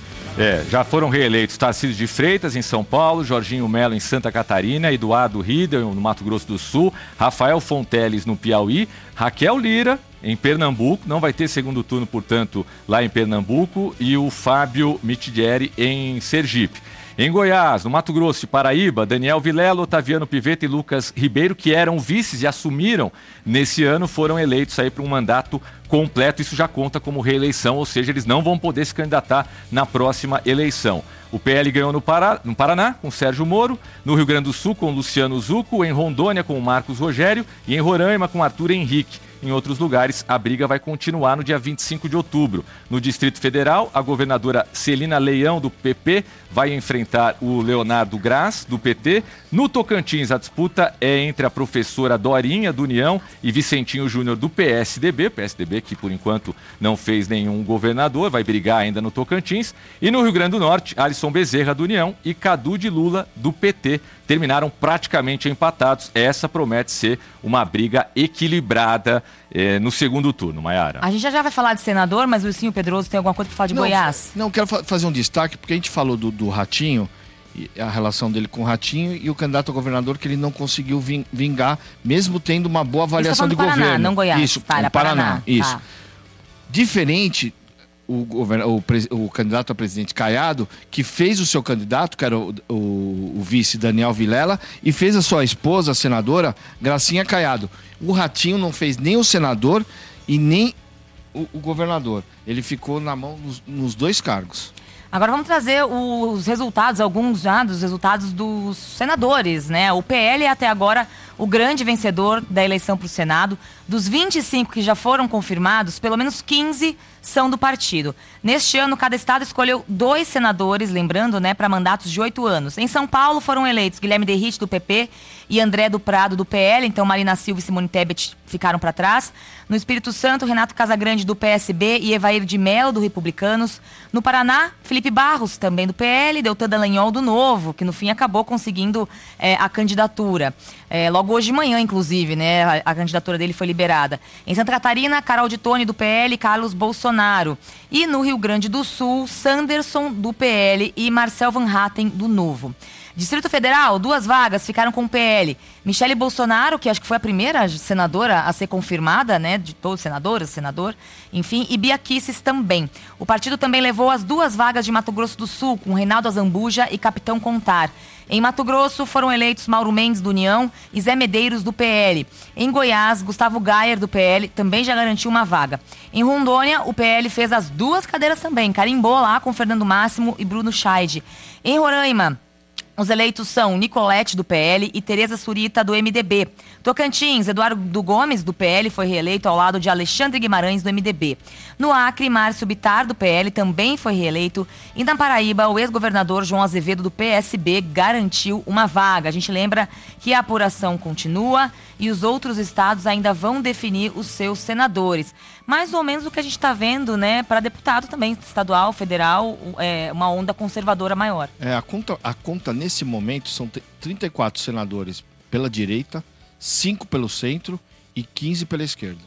Speaker 2: É, já foram reeleitos Tarcísio de Freitas em São Paulo, Jorginho Melo em Santa Catarina, Eduardo Riedel no Mato Grosso do Sul, Rafael Fonteles no Piauí, Raquel Lira em Pernambuco, não vai ter segundo turno, portanto, lá em Pernambuco, e o Fábio Mitidieri em Sergipe. Em Goiás, no Mato Grosso e Paraíba, Daniel Vilela, Otaviano Pivetta e Lucas Ribeiro, que eram vices e assumiram nesse ano, foram eleitos aí para um mandato completo. Isso já conta como reeleição, ou seja, eles não vão poder se candidatar na próxima eleição. O P L ganhou no, Pará, no Paraná, com Sérgio Moro, no Rio Grande do Sul, com Luciano Zucco, em Rondônia, com Marcos Rogério e em Roraima, com Arthur Henrique. Em outros lugares, a briga vai continuar no dia vinte e cinco de outubro. No Distrito Federal, a governadora Celina Leão, do P P, vai enfrentar o Leonardo Graz, do P T. No Tocantins, a disputa é entre a professora Dorinha, do União, e Vicentinho Júnior, do P S D B. P S D B que, por enquanto, não fez nenhum governador, vai brigar ainda no Tocantins. E no Rio Grande do Norte, Alisson Bezerra, do União, e Cadu de Lula, do P T. Terminaram praticamente empatados. Essa promete ser uma briga equilibrada eh, no segundo turno, Maiara.
Speaker 1: A gente já, já vai falar de senador, mas o Lucinho Pedroso tem alguma coisa para falar de
Speaker 8: não,
Speaker 1: Goiás?
Speaker 8: Não, quero fa- fazer um destaque, porque a gente falou do, do Ratinho, e a relação dele com o Ratinho, e o candidato a governador que ele não conseguiu ving- vingar, mesmo tendo uma boa avaliação
Speaker 1: Isso
Speaker 8: de
Speaker 1: tá falando do
Speaker 8: governo.
Speaker 1: Paraná, não Goiás.
Speaker 8: Isso,
Speaker 1: Para,
Speaker 8: o Paraná.
Speaker 1: Paraná.
Speaker 8: Isso.
Speaker 1: Tá.
Speaker 8: Diferente... O, govern... o, pres... o candidato a presidente Caiado, que fez o seu candidato, que era o, o... o vice Daniel Vilela, e fez a sua esposa, a senadora Gracinha Caiado. O Ratinho não fez nem o senador e nem o, o governador. Ele ficou na mão nos, nos dois cargos.
Speaker 1: Agora vamos trazer os resultados, alguns já dos resultados dos senadores, né? O P L é até agora o grande vencedor da eleição para o Senado. Dos vinte e cinco que já foram confirmados, pelo menos quinze são do partido. Neste ano, cada estado escolheu dois senadores, lembrando, né, para mandatos de oito anos. Em São Paulo foram eleitos Guilherme Derrite, do P P, e André do Prado, do P L. Então, Marina Silva e Simone Tebet ficaram para trás. No Espírito Santo, Renato Casagrande, do P S B, e Evair de Mello, do Republicanos. No Paraná, Felipe Barros, também do P L, Deltan Dallagnol, do Novo, que no fim acabou conseguindo é, a candidatura. É, logo hoje de manhã, inclusive, né, a, a candidatura dele foi liberada. Em Santa Catarina, Carol de Tone, do P L, Carlos Bolsonaro. E no Rio Grande do Sul, Sanderson, do P L, e Marcel Van Hatten, do Novo. Distrito Federal, duas vagas ficaram com o P L. Michele Bolsonaro, que acho que foi a primeira senadora a ser confirmada, né, de todos os senadores, senador, enfim, e Bia Kicis também. O partido também levou as duas vagas de Mato Grosso do Sul, com Reinaldo Azambuja e Capitão Contar. Em Mato Grosso foram eleitos Mauro Mendes, do União, e Zé Medeiros, do P L. Em Goiás, Gustavo Gayer, do P L, também já garantiu uma vaga. Em Rondônia, o P L fez as duas cadeiras também, carimbou lá com Fernando Máximo e Bruno Scheide. Em Roraima, os eleitos são Nicolete, do P L, e Tereza Surita, do M D B. Tocantins, Eduardo Gomes, do P L, foi reeleito ao lado de Alexandre Guimarães, do M D B. No Acre, Márcio Bittar, do P L, também foi reeleito. E na Paraíba, o ex-governador João Azevedo, do P S B, garantiu uma vaga. A gente lembra que a apuração continua e os outros estados ainda vão definir os seus senadores. Mais ou menos o que a gente está vendo, né, para deputado também, estadual, federal, é, uma onda conservadora maior.
Speaker 8: É, a conta, a conta nesse momento são trinta e quatro senadores pela direita, cinco pelo centro e quinze pela esquerda.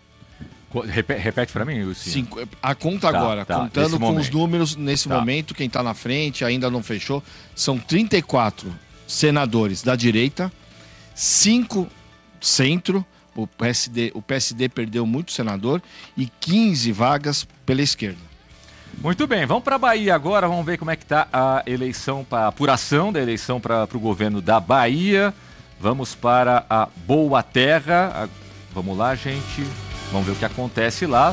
Speaker 2: Repete, repete para mim, Luciano.
Speaker 8: Cinco, a conta
Speaker 2: tá,
Speaker 8: agora,
Speaker 2: tá,
Speaker 8: contando com
Speaker 2: momento.
Speaker 8: os números nesse
Speaker 2: tá.
Speaker 8: momento, quem está na frente ainda não fechou, são trinta e quatro senadores da direita, cinco centro, o P S D, o P S D perdeu muito senador, e quinze vagas pela esquerda.
Speaker 2: Muito bem, vamos para a Bahia agora, vamos ver como é que está a eleição, a apuração da eleição para o governo da Bahia. Vamos para a Boa Terra. A... Vamos lá, gente. Vamos ver o que acontece lá.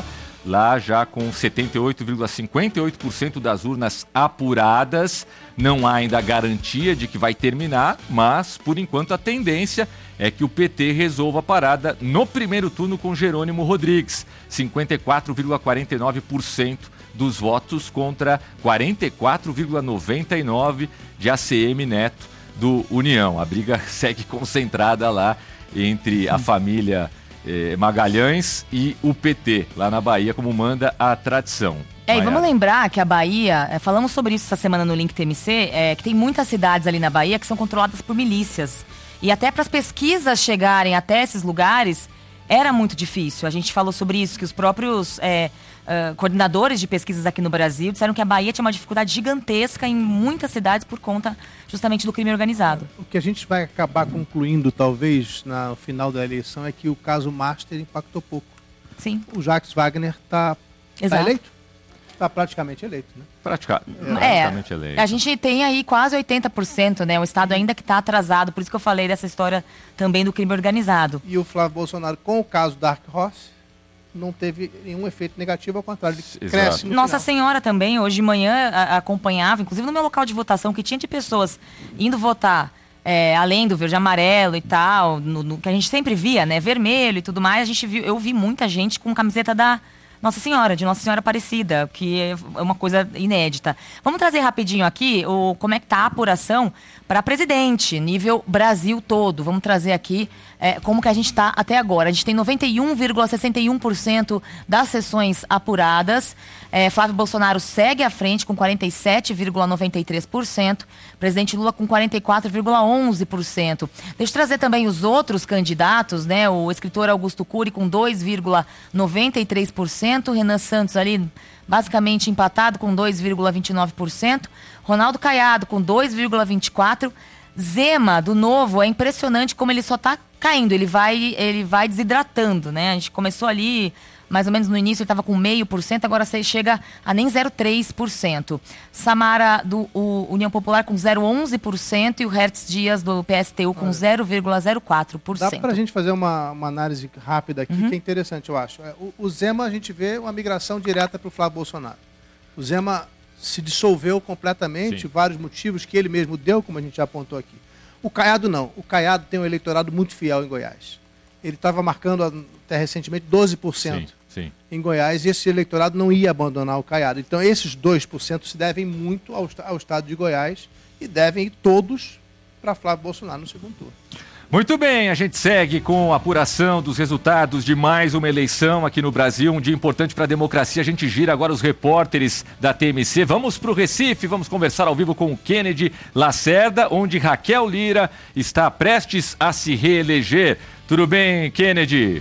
Speaker 2: lá já com setenta e oito vírgula cinquenta e oito por cento das urnas apuradas. Não há ainda garantia de que vai terminar, mas, por enquanto, a tendência é que o P T resolva a parada no primeiro turno com Jerônimo Rodrigues. cinquenta e quatro vírgula quarenta e nove por cento dos votos contra quarenta e quatro vírgula noventa e nove por cento de A C M Neto do União. A briga segue concentrada lá entre a família eh, Magalhães e o P T, lá na Bahia, como manda a tradição.
Speaker 1: É, e vamos lembrar que a Bahia, é, falamos sobre isso essa semana no Link T M C, é, que tem muitas cidades ali na Bahia que são controladas por milícias. E até para as pesquisas chegarem até esses lugares, era muito difícil. A gente falou sobre isso, que os próprios é, uh, coordenadores de pesquisas aqui no Brasil disseram que a Bahia tinha uma dificuldade gigantesca em muitas cidades por conta justamente do crime organizado.
Speaker 3: O que a gente vai acabar concluindo, talvez, no final da eleição, é que o caso Master impactou pouco.
Speaker 1: Sim.
Speaker 3: O Jacques Wagner está tá eleito? Está praticamente eleito, né?
Speaker 2: Pratica...
Speaker 1: É,
Speaker 2: praticamente eleito.
Speaker 1: A gente tem aí quase oitenta por cento, né? O Estado ainda que está atrasado, por isso que eu falei dessa história também do crime organizado.
Speaker 3: E o Flávio Bolsonaro, com o caso Dark Horse, não teve nenhum efeito negativo, ao contrário, ele
Speaker 2: Exato.
Speaker 3: cresce no
Speaker 1: Nossa
Speaker 3: final.
Speaker 1: Senhora também, hoje de manhã, a, acompanhava, inclusive no meu local de votação, que tinha de pessoas indo votar, é, além do verde e amarelo e tal, no, no, que a gente sempre via, né? Vermelho e tudo mais, a gente viu, eu vi muita gente com camiseta da Nossa Senhora, de Nossa Senhora Aparecida, que é uma coisa inédita. Vamos trazer rapidinho aqui o, como é que tá a apuração para presidente, nível Brasil todo. Vamos trazer aqui é, como que a gente está até agora. A gente tem noventa e um vírgula sessenta e um por cento das sessões apuradas. É, Flávio Bolsonaro segue à frente com quarenta e sete vírgula noventa e três por cento. Presidente Lula com quarenta e quatro vírgula onze por cento. Deixa eu trazer também os outros candidatos, né? O escritor Augusto Cury com dois vírgula noventa e três por cento. Renan Santos ali basicamente empatado com dois vírgula vinte e nove por cento. Ronaldo Caiado com dois vírgula vinte e quatro por cento. Zema, do Novo, é impressionante como ele só está caindo, ele vai, ele vai desidratando, né? A gente começou ali, mais ou menos no início, ele estava com meio por cento, agora você chega a nem zero vírgula três por cento. Samara, do o, União Popular, com zero vírgula onze por cento e o Hertz Dias, do P S T U, com zero vírgula zero quatro por cento.
Speaker 3: Dá para a gente fazer uma, uma análise rápida aqui, uhum. que é interessante, eu acho. O, o Zema, a gente vê uma migração direta para o Flávio Bolsonaro. O Zema se dissolveu completamente, Sim. vários motivos que ele mesmo deu, como a gente já apontou aqui. O Caiado não. O Caiado tem um eleitorado muito fiel em Goiás. Ele estava marcando até recentemente doze por cento
Speaker 2: sim, sim.
Speaker 3: em Goiás e esse eleitorado não ia abandonar o Caiado. Então esses dois por cento se devem muito ao, ao estado de Goiás e devem ir todos para Flávio Bolsonaro no segundo turno.
Speaker 2: Muito bem, a gente segue com a apuração dos resultados de mais uma eleição aqui no Brasil, um dia importante para a democracia. A gente gira agora os repórteres da T M C. Vamos para o Recife, vamos conversar ao vivo com o Kennedy Lacerda, onde Raquel Lira está prestes a se reeleger. Tudo bem, Kennedy?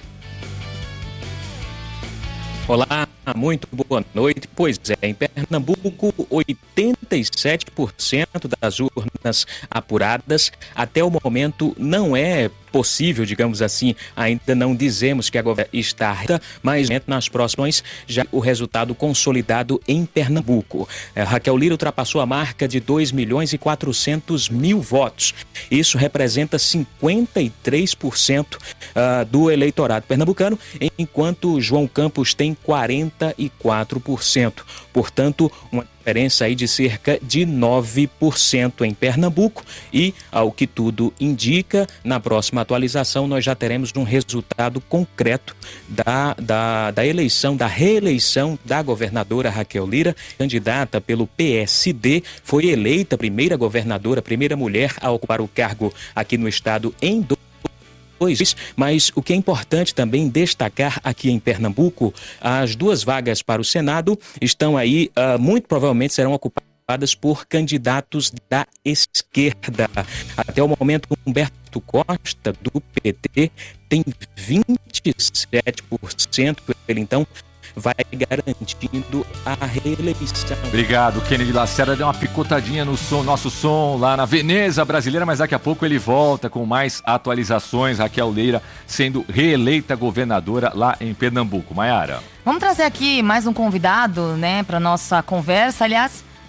Speaker 10: Olá, muito boa noite. Pois é, em Pernambuco, oitenta e sete por cento das urnas apuradas. Até o momento não é possível, digamos assim, ainda não dizemos que a governo está reta, mas nas próximas já o resultado consolidado em Pernambuco. É, Raquel Lira ultrapassou a marca de dois milhões e quatrocentos mil votos. Isso representa cinquenta e três por cento uh, do eleitorado pernambucano, enquanto João Campos tem quarenta e quatro por cento. Portanto, uma diferença aí de cerca de nove por cento em Pernambuco e, ao que tudo indica, na próxima atualização nós já teremos um resultado concreto da, da, da eleição, da reeleição da governadora Raquel Lira, candidata pelo P S D, foi eleita a primeira governadora, a primeira mulher a ocupar o cargo aqui no estado em dois Mas o que é importante também destacar aqui em Pernambuco, as duas vagas para o Senado estão aí, uh, muito provavelmente serão ocupadas por candidatos da esquerda. Até o momento, Humberto Costa, do P T, tem vinte e sete por cento, ele então vai garantindo a reeleição.
Speaker 2: Obrigado, Kennedy Lacerda. Deu uma picotadinha no som, nosso som lá na Veneza brasileira, mas daqui a pouco ele volta com mais atualizações. Raquel Lira sendo reeleita governadora lá em Pernambuco. Maiara.
Speaker 1: Vamos trazer aqui mais um convidado, né, para nossa conversa. Aliás,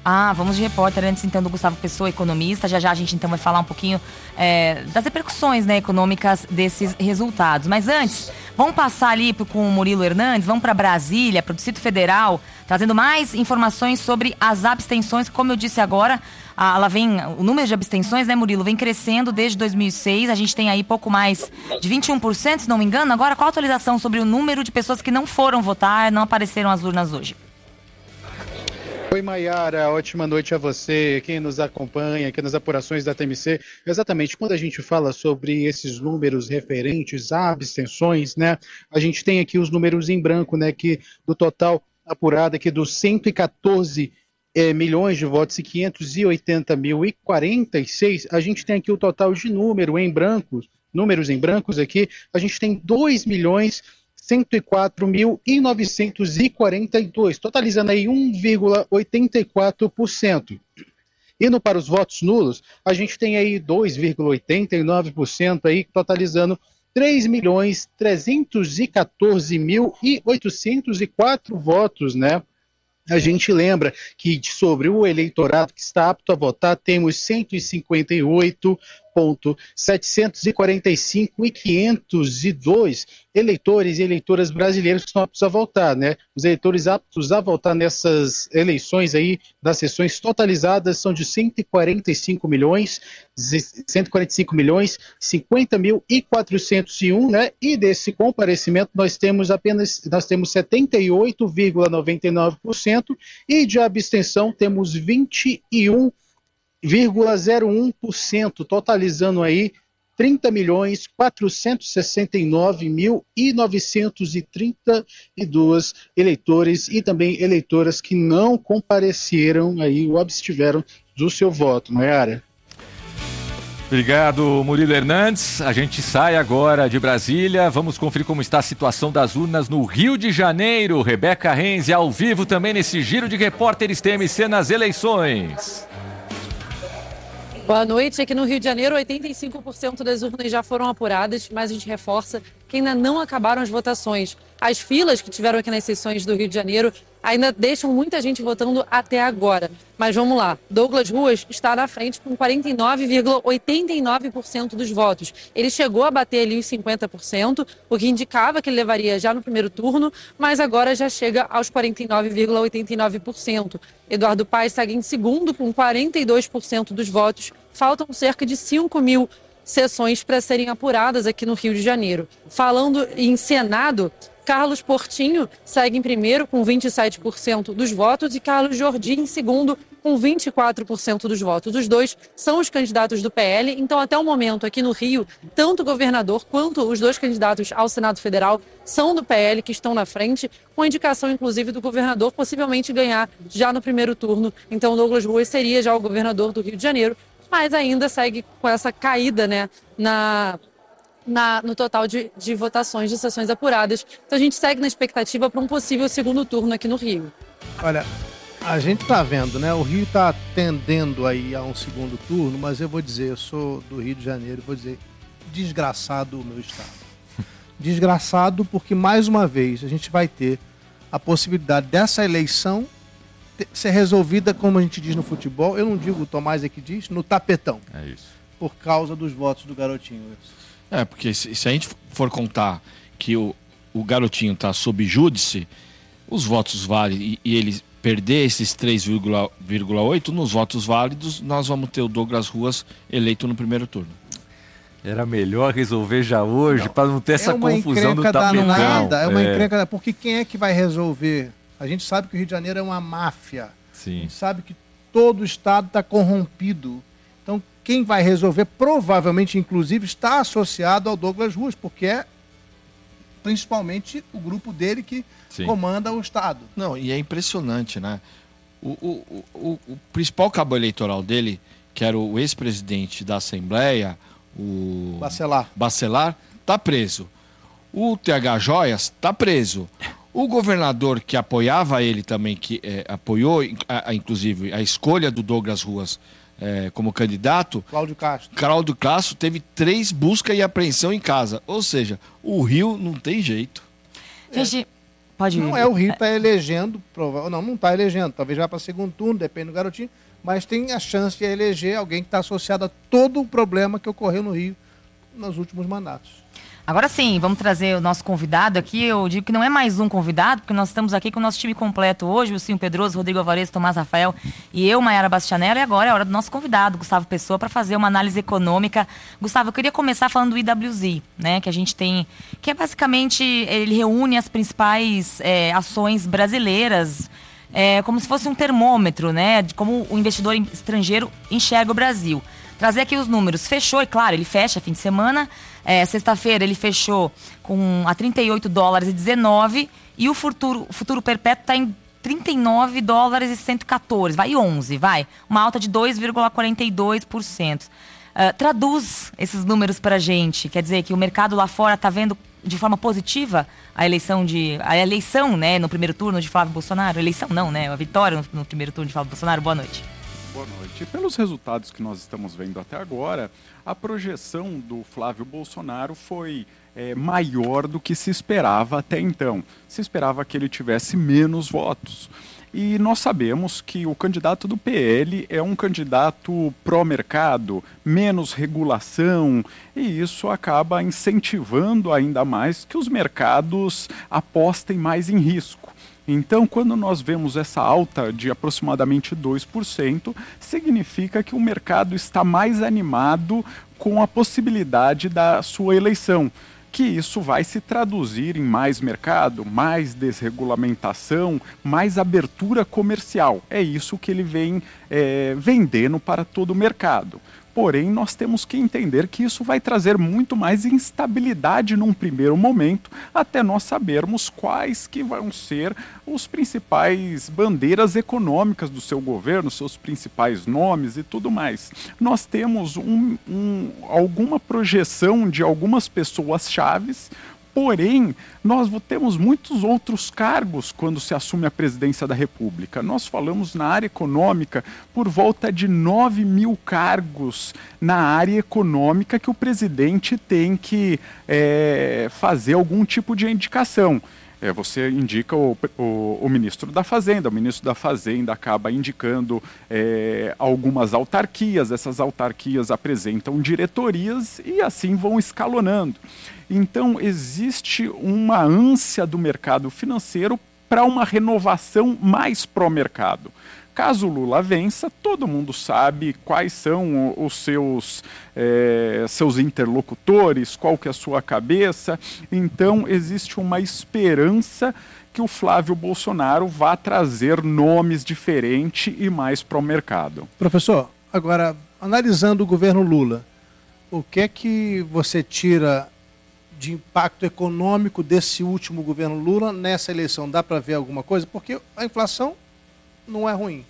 Speaker 1: Ah, vamos de repórter antes então do Gustavo Pessoa, economista. Já já a gente então vai falar um pouquinho é, das repercussões, né, econômicas desses resultados. Mas antes, vamos passar ali com o Murilo Hernandes, vamos para Brasília, para o Distrito Federal, trazendo mais informações sobre as abstenções. Como eu disse agora, a, ela vem, o número de abstenções, né, Murilo, vem crescendo desde dois mil e seis. A gente tem aí pouco mais de vinte e um por cento, se não me engano. Agora, qual a atualização sobre o número de pessoas que não foram votar, não apareceram às urnas hoje?
Speaker 11: Oi, Maiara, ótima noite a você, quem nos acompanha aqui nas apurações da T M C. Exatamente, quando a gente fala sobre esses números referentes a abstenções, né, a gente tem aqui os números em branco, né, que do total apurado aqui dos cento e quatorze é, milhões de votos e quinhentos e oitenta mil e quarenta e seis, a gente tem aqui o total de número em brancos, números em brancos aqui, a gente tem dois milhões cento e quatro mil novecentos e quarenta e dois, totalizando aí um vírgula oitenta e quatro por cento. Indo para os votos nulos, a gente tem aí dois vírgula oitenta e nove por cento aí, totalizando três milhões trezentos e quatorze mil oitocentos e quatro votos, né? A gente lembra que sobre o eleitorado que está apto a votar, temos cento e cinquenta e oito mil setecentos e quarenta e cinco e quinhentos e dois eleitores e eleitoras brasileiros que estão aptos a votar, né? Os eleitores aptos a votar nessas eleições aí, das sessões totalizadas, são de cento e quarenta e cinco milhões, cento e quarenta e cinco milhões, cinquenta mil e quatrocentos e um, né? E desse comparecimento nós temos apenas, nós temos setenta e oito vírgula noventa e nove por cento e de abstenção temos vinte e um vírgula zero um por cento, totalizando aí trinta milhões quatrocentos e sessenta e nove mil novecentos e trinta e dois eleitores e também eleitoras que não compareceram aí ou abstiveram do seu voto, Maiara.
Speaker 2: Obrigado, Murilo Hernandes. A gente sai agora de Brasília. Vamos conferir como está a situação das urnas no Rio de Janeiro. Rebeca Renze ao vivo também nesse giro de repórteres T M C nas eleições.
Speaker 12: Boa noite. Aqui no Rio de Janeiro, oitenta e cinco por cento das urnas já foram apuradas, mas a gente reforça que ainda não acabaram as votações. As filas que tiveram aqui nas sessões do Rio de Janeiro ainda deixam muita gente votando até agora. Mas vamos lá, Douglas Ruas está na frente com quarenta e nove vírgula oitenta e nove por cento dos votos. Ele chegou a bater ali os cinquenta por cento, o que indicava que ele levaria já no primeiro turno, mas agora já chega aos quarenta e nove vírgula oitenta e nove por cento. Eduardo Paes segue em segundo com quarenta e dois por cento dos votos. Faltam cerca de cinco mil sessões para serem apuradas aqui no Rio de Janeiro. Falando em Senado, Carlos Portinho segue em primeiro com vinte e sete por cento dos votos e Carlos Jordi em segundo com vinte e quatro por cento dos votos. Os dois são os candidatos do P L, então até o momento aqui no Rio, tanto o governador quanto os dois candidatos ao Senado Federal são do P L, que estão na frente, com a indicação inclusive do governador possivelmente ganhar já no primeiro turno. Então Douglas Ruas seria já o governador do Rio de Janeiro, mas ainda segue com essa caída, né, na... Na, no total de, de votações, de sessões apuradas. Então a gente segue na expectativa para um possível segundo turno aqui no Rio.
Speaker 3: Olha, a gente está vendo, né? O Rio está tendendo aí a um segundo turno, mas eu vou dizer, eu sou do Rio de Janeiro, vou dizer, desgraçado o meu estado. Desgraçado porque, mais uma vez, a gente vai ter a possibilidade dessa eleição ter, ser resolvida, como a gente diz no futebol, eu não digo, o Tomás é que diz, no tapetão.
Speaker 2: É isso.
Speaker 3: Por causa dos votos do garotinho.
Speaker 8: É, porque se, se a gente for contar que o, o garotinho está sob júdice, os votos válidos e, e ele perder esses três vírgula oito, nos votos válidos, nós vamos ter o Douglas Ruas eleito no primeiro turno.
Speaker 2: Era melhor resolver já hoje, para não ter essa
Speaker 3: é
Speaker 2: confusão do tapetão.
Speaker 3: Nada, é uma é. encrenca, porque quem é que vai resolver? A gente sabe que o Rio de Janeiro é uma máfia.
Speaker 2: Sim.
Speaker 3: A gente sabe que todo o estado está corrompido. Então, quem vai resolver, provavelmente, inclusive, está associado ao Douglas Ruas, porque é principalmente o grupo dele que Sim. comanda o estado.
Speaker 8: Não, e é impressionante, né? O, o, o, o principal cabo eleitoral dele, que era o ex-presidente da Assembleia, o
Speaker 3: Bacelar,
Speaker 8: Bacelar, tá preso. O T H Joias tá preso. O governador que apoiava ele também, que é, apoiou, a, a, inclusive, a escolha do Douglas Ruas é, como candidato,
Speaker 3: Cláudio Castro.
Speaker 8: Cláudio Castro teve três busca e apreensão em casa. Ou seja, o Rio não tem jeito.
Speaker 1: Gente, Pode
Speaker 3: Não
Speaker 1: ir.
Speaker 3: é, o Rio está elegendo, prova... não, não está elegendo, talvez vá para segundo turno, depende do garotinho, mas tem a chance de eleger alguém que está associado a todo o problema que ocorreu no Rio nos últimos mandatos.
Speaker 1: Agora sim, vamos trazer o nosso convidado aqui. Eu digo que não é mais um convidado, porque nós estamos aqui com o nosso time completo hoje, o Silvio Pedroso, Rodrigo Alvarez, Tomás Rafael e eu, Maiara Bastianello. E agora é a hora do nosso convidado, Gustavo Pessoa, para fazer uma análise econômica. Gustavo, eu queria começar falando do I W Z, né, que a gente tem, que é basicamente, ele reúne as principais é, ações brasileiras, é, como se fosse um termômetro, né, de como o investidor estrangeiro enxerga o Brasil. Trazer aqui os números. Fechou, e claro, ele fecha fim de semana. É, sexta-feira ele fechou com a trinta e oito dólares e dezenove e o futuro, o futuro perpétuo está em trinta e nove dólares e cento e quatorze, vai onze, vai. Uma alta de dois vírgula quarenta e dois por cento. Uh, traduz esses números para a gente. Quer dizer que o mercado lá fora está vendo de forma positiva a eleição, de, a eleição né, no primeiro turno de Flávio Bolsonaro? Eleição não, né? A vitória no, no primeiro turno de Flávio Bolsonaro. Boa noite.
Speaker 13: Boa noite. Pelos resultados que nós estamos vendo até agora, a projeção do Flávio Bolsonaro foi é, maior do que se esperava até então. Se esperava que ele tivesse menos votos. E nós sabemos que o candidato do P L é um candidato pró-mercado, menos regulação, e isso acaba incentivando ainda mais que os mercados apostem mais em risco. Então, quando nós vemos essa alta de aproximadamente dois por cento, significa que o mercado está mais animado com a possibilidade da sua eleição, que isso vai se traduzir em mais mercado, mais desregulamentação, mais abertura comercial. É isso que ele vem é, vendendo para todo o mercado. Porém, nós temos que entender que isso vai trazer muito mais instabilidade num primeiro momento, até nós sabermos quais que vão ser os principais bandeiras econômicas do seu governo, seus principais nomes e tudo mais. Nós temos um, um, alguma projeção de algumas pessoas-chaves. Porém, nós temos muitos outros cargos quando se assume a presidência da República. Nós falamos na área econômica por volta de nove mil cargos na área econômica que o presidente tem que é, fazer algum tipo de indicação. É, você indica o, o, o ministro da Fazenda, o ministro da Fazenda acaba indicando é, algumas autarquias, essas autarquias apresentam diretorias e assim vão escalonando. Então, existe uma ânsia do mercado financeiro para uma renovação mais pró-mercado. Caso Lula vença, todo mundo sabe quais são os seus, é, seus interlocutores, qual que é a sua cabeça. Então, existe uma esperança que o Flávio Bolsonaro vá trazer nomes diferentes e mais pró-mercado.
Speaker 3: Professor, agora, analisando o governo Lula, o que é que você tira de impacto econômico desse último governo Lula nessa eleição? Dá para ver alguma coisa? Porque a inflação não é ruim.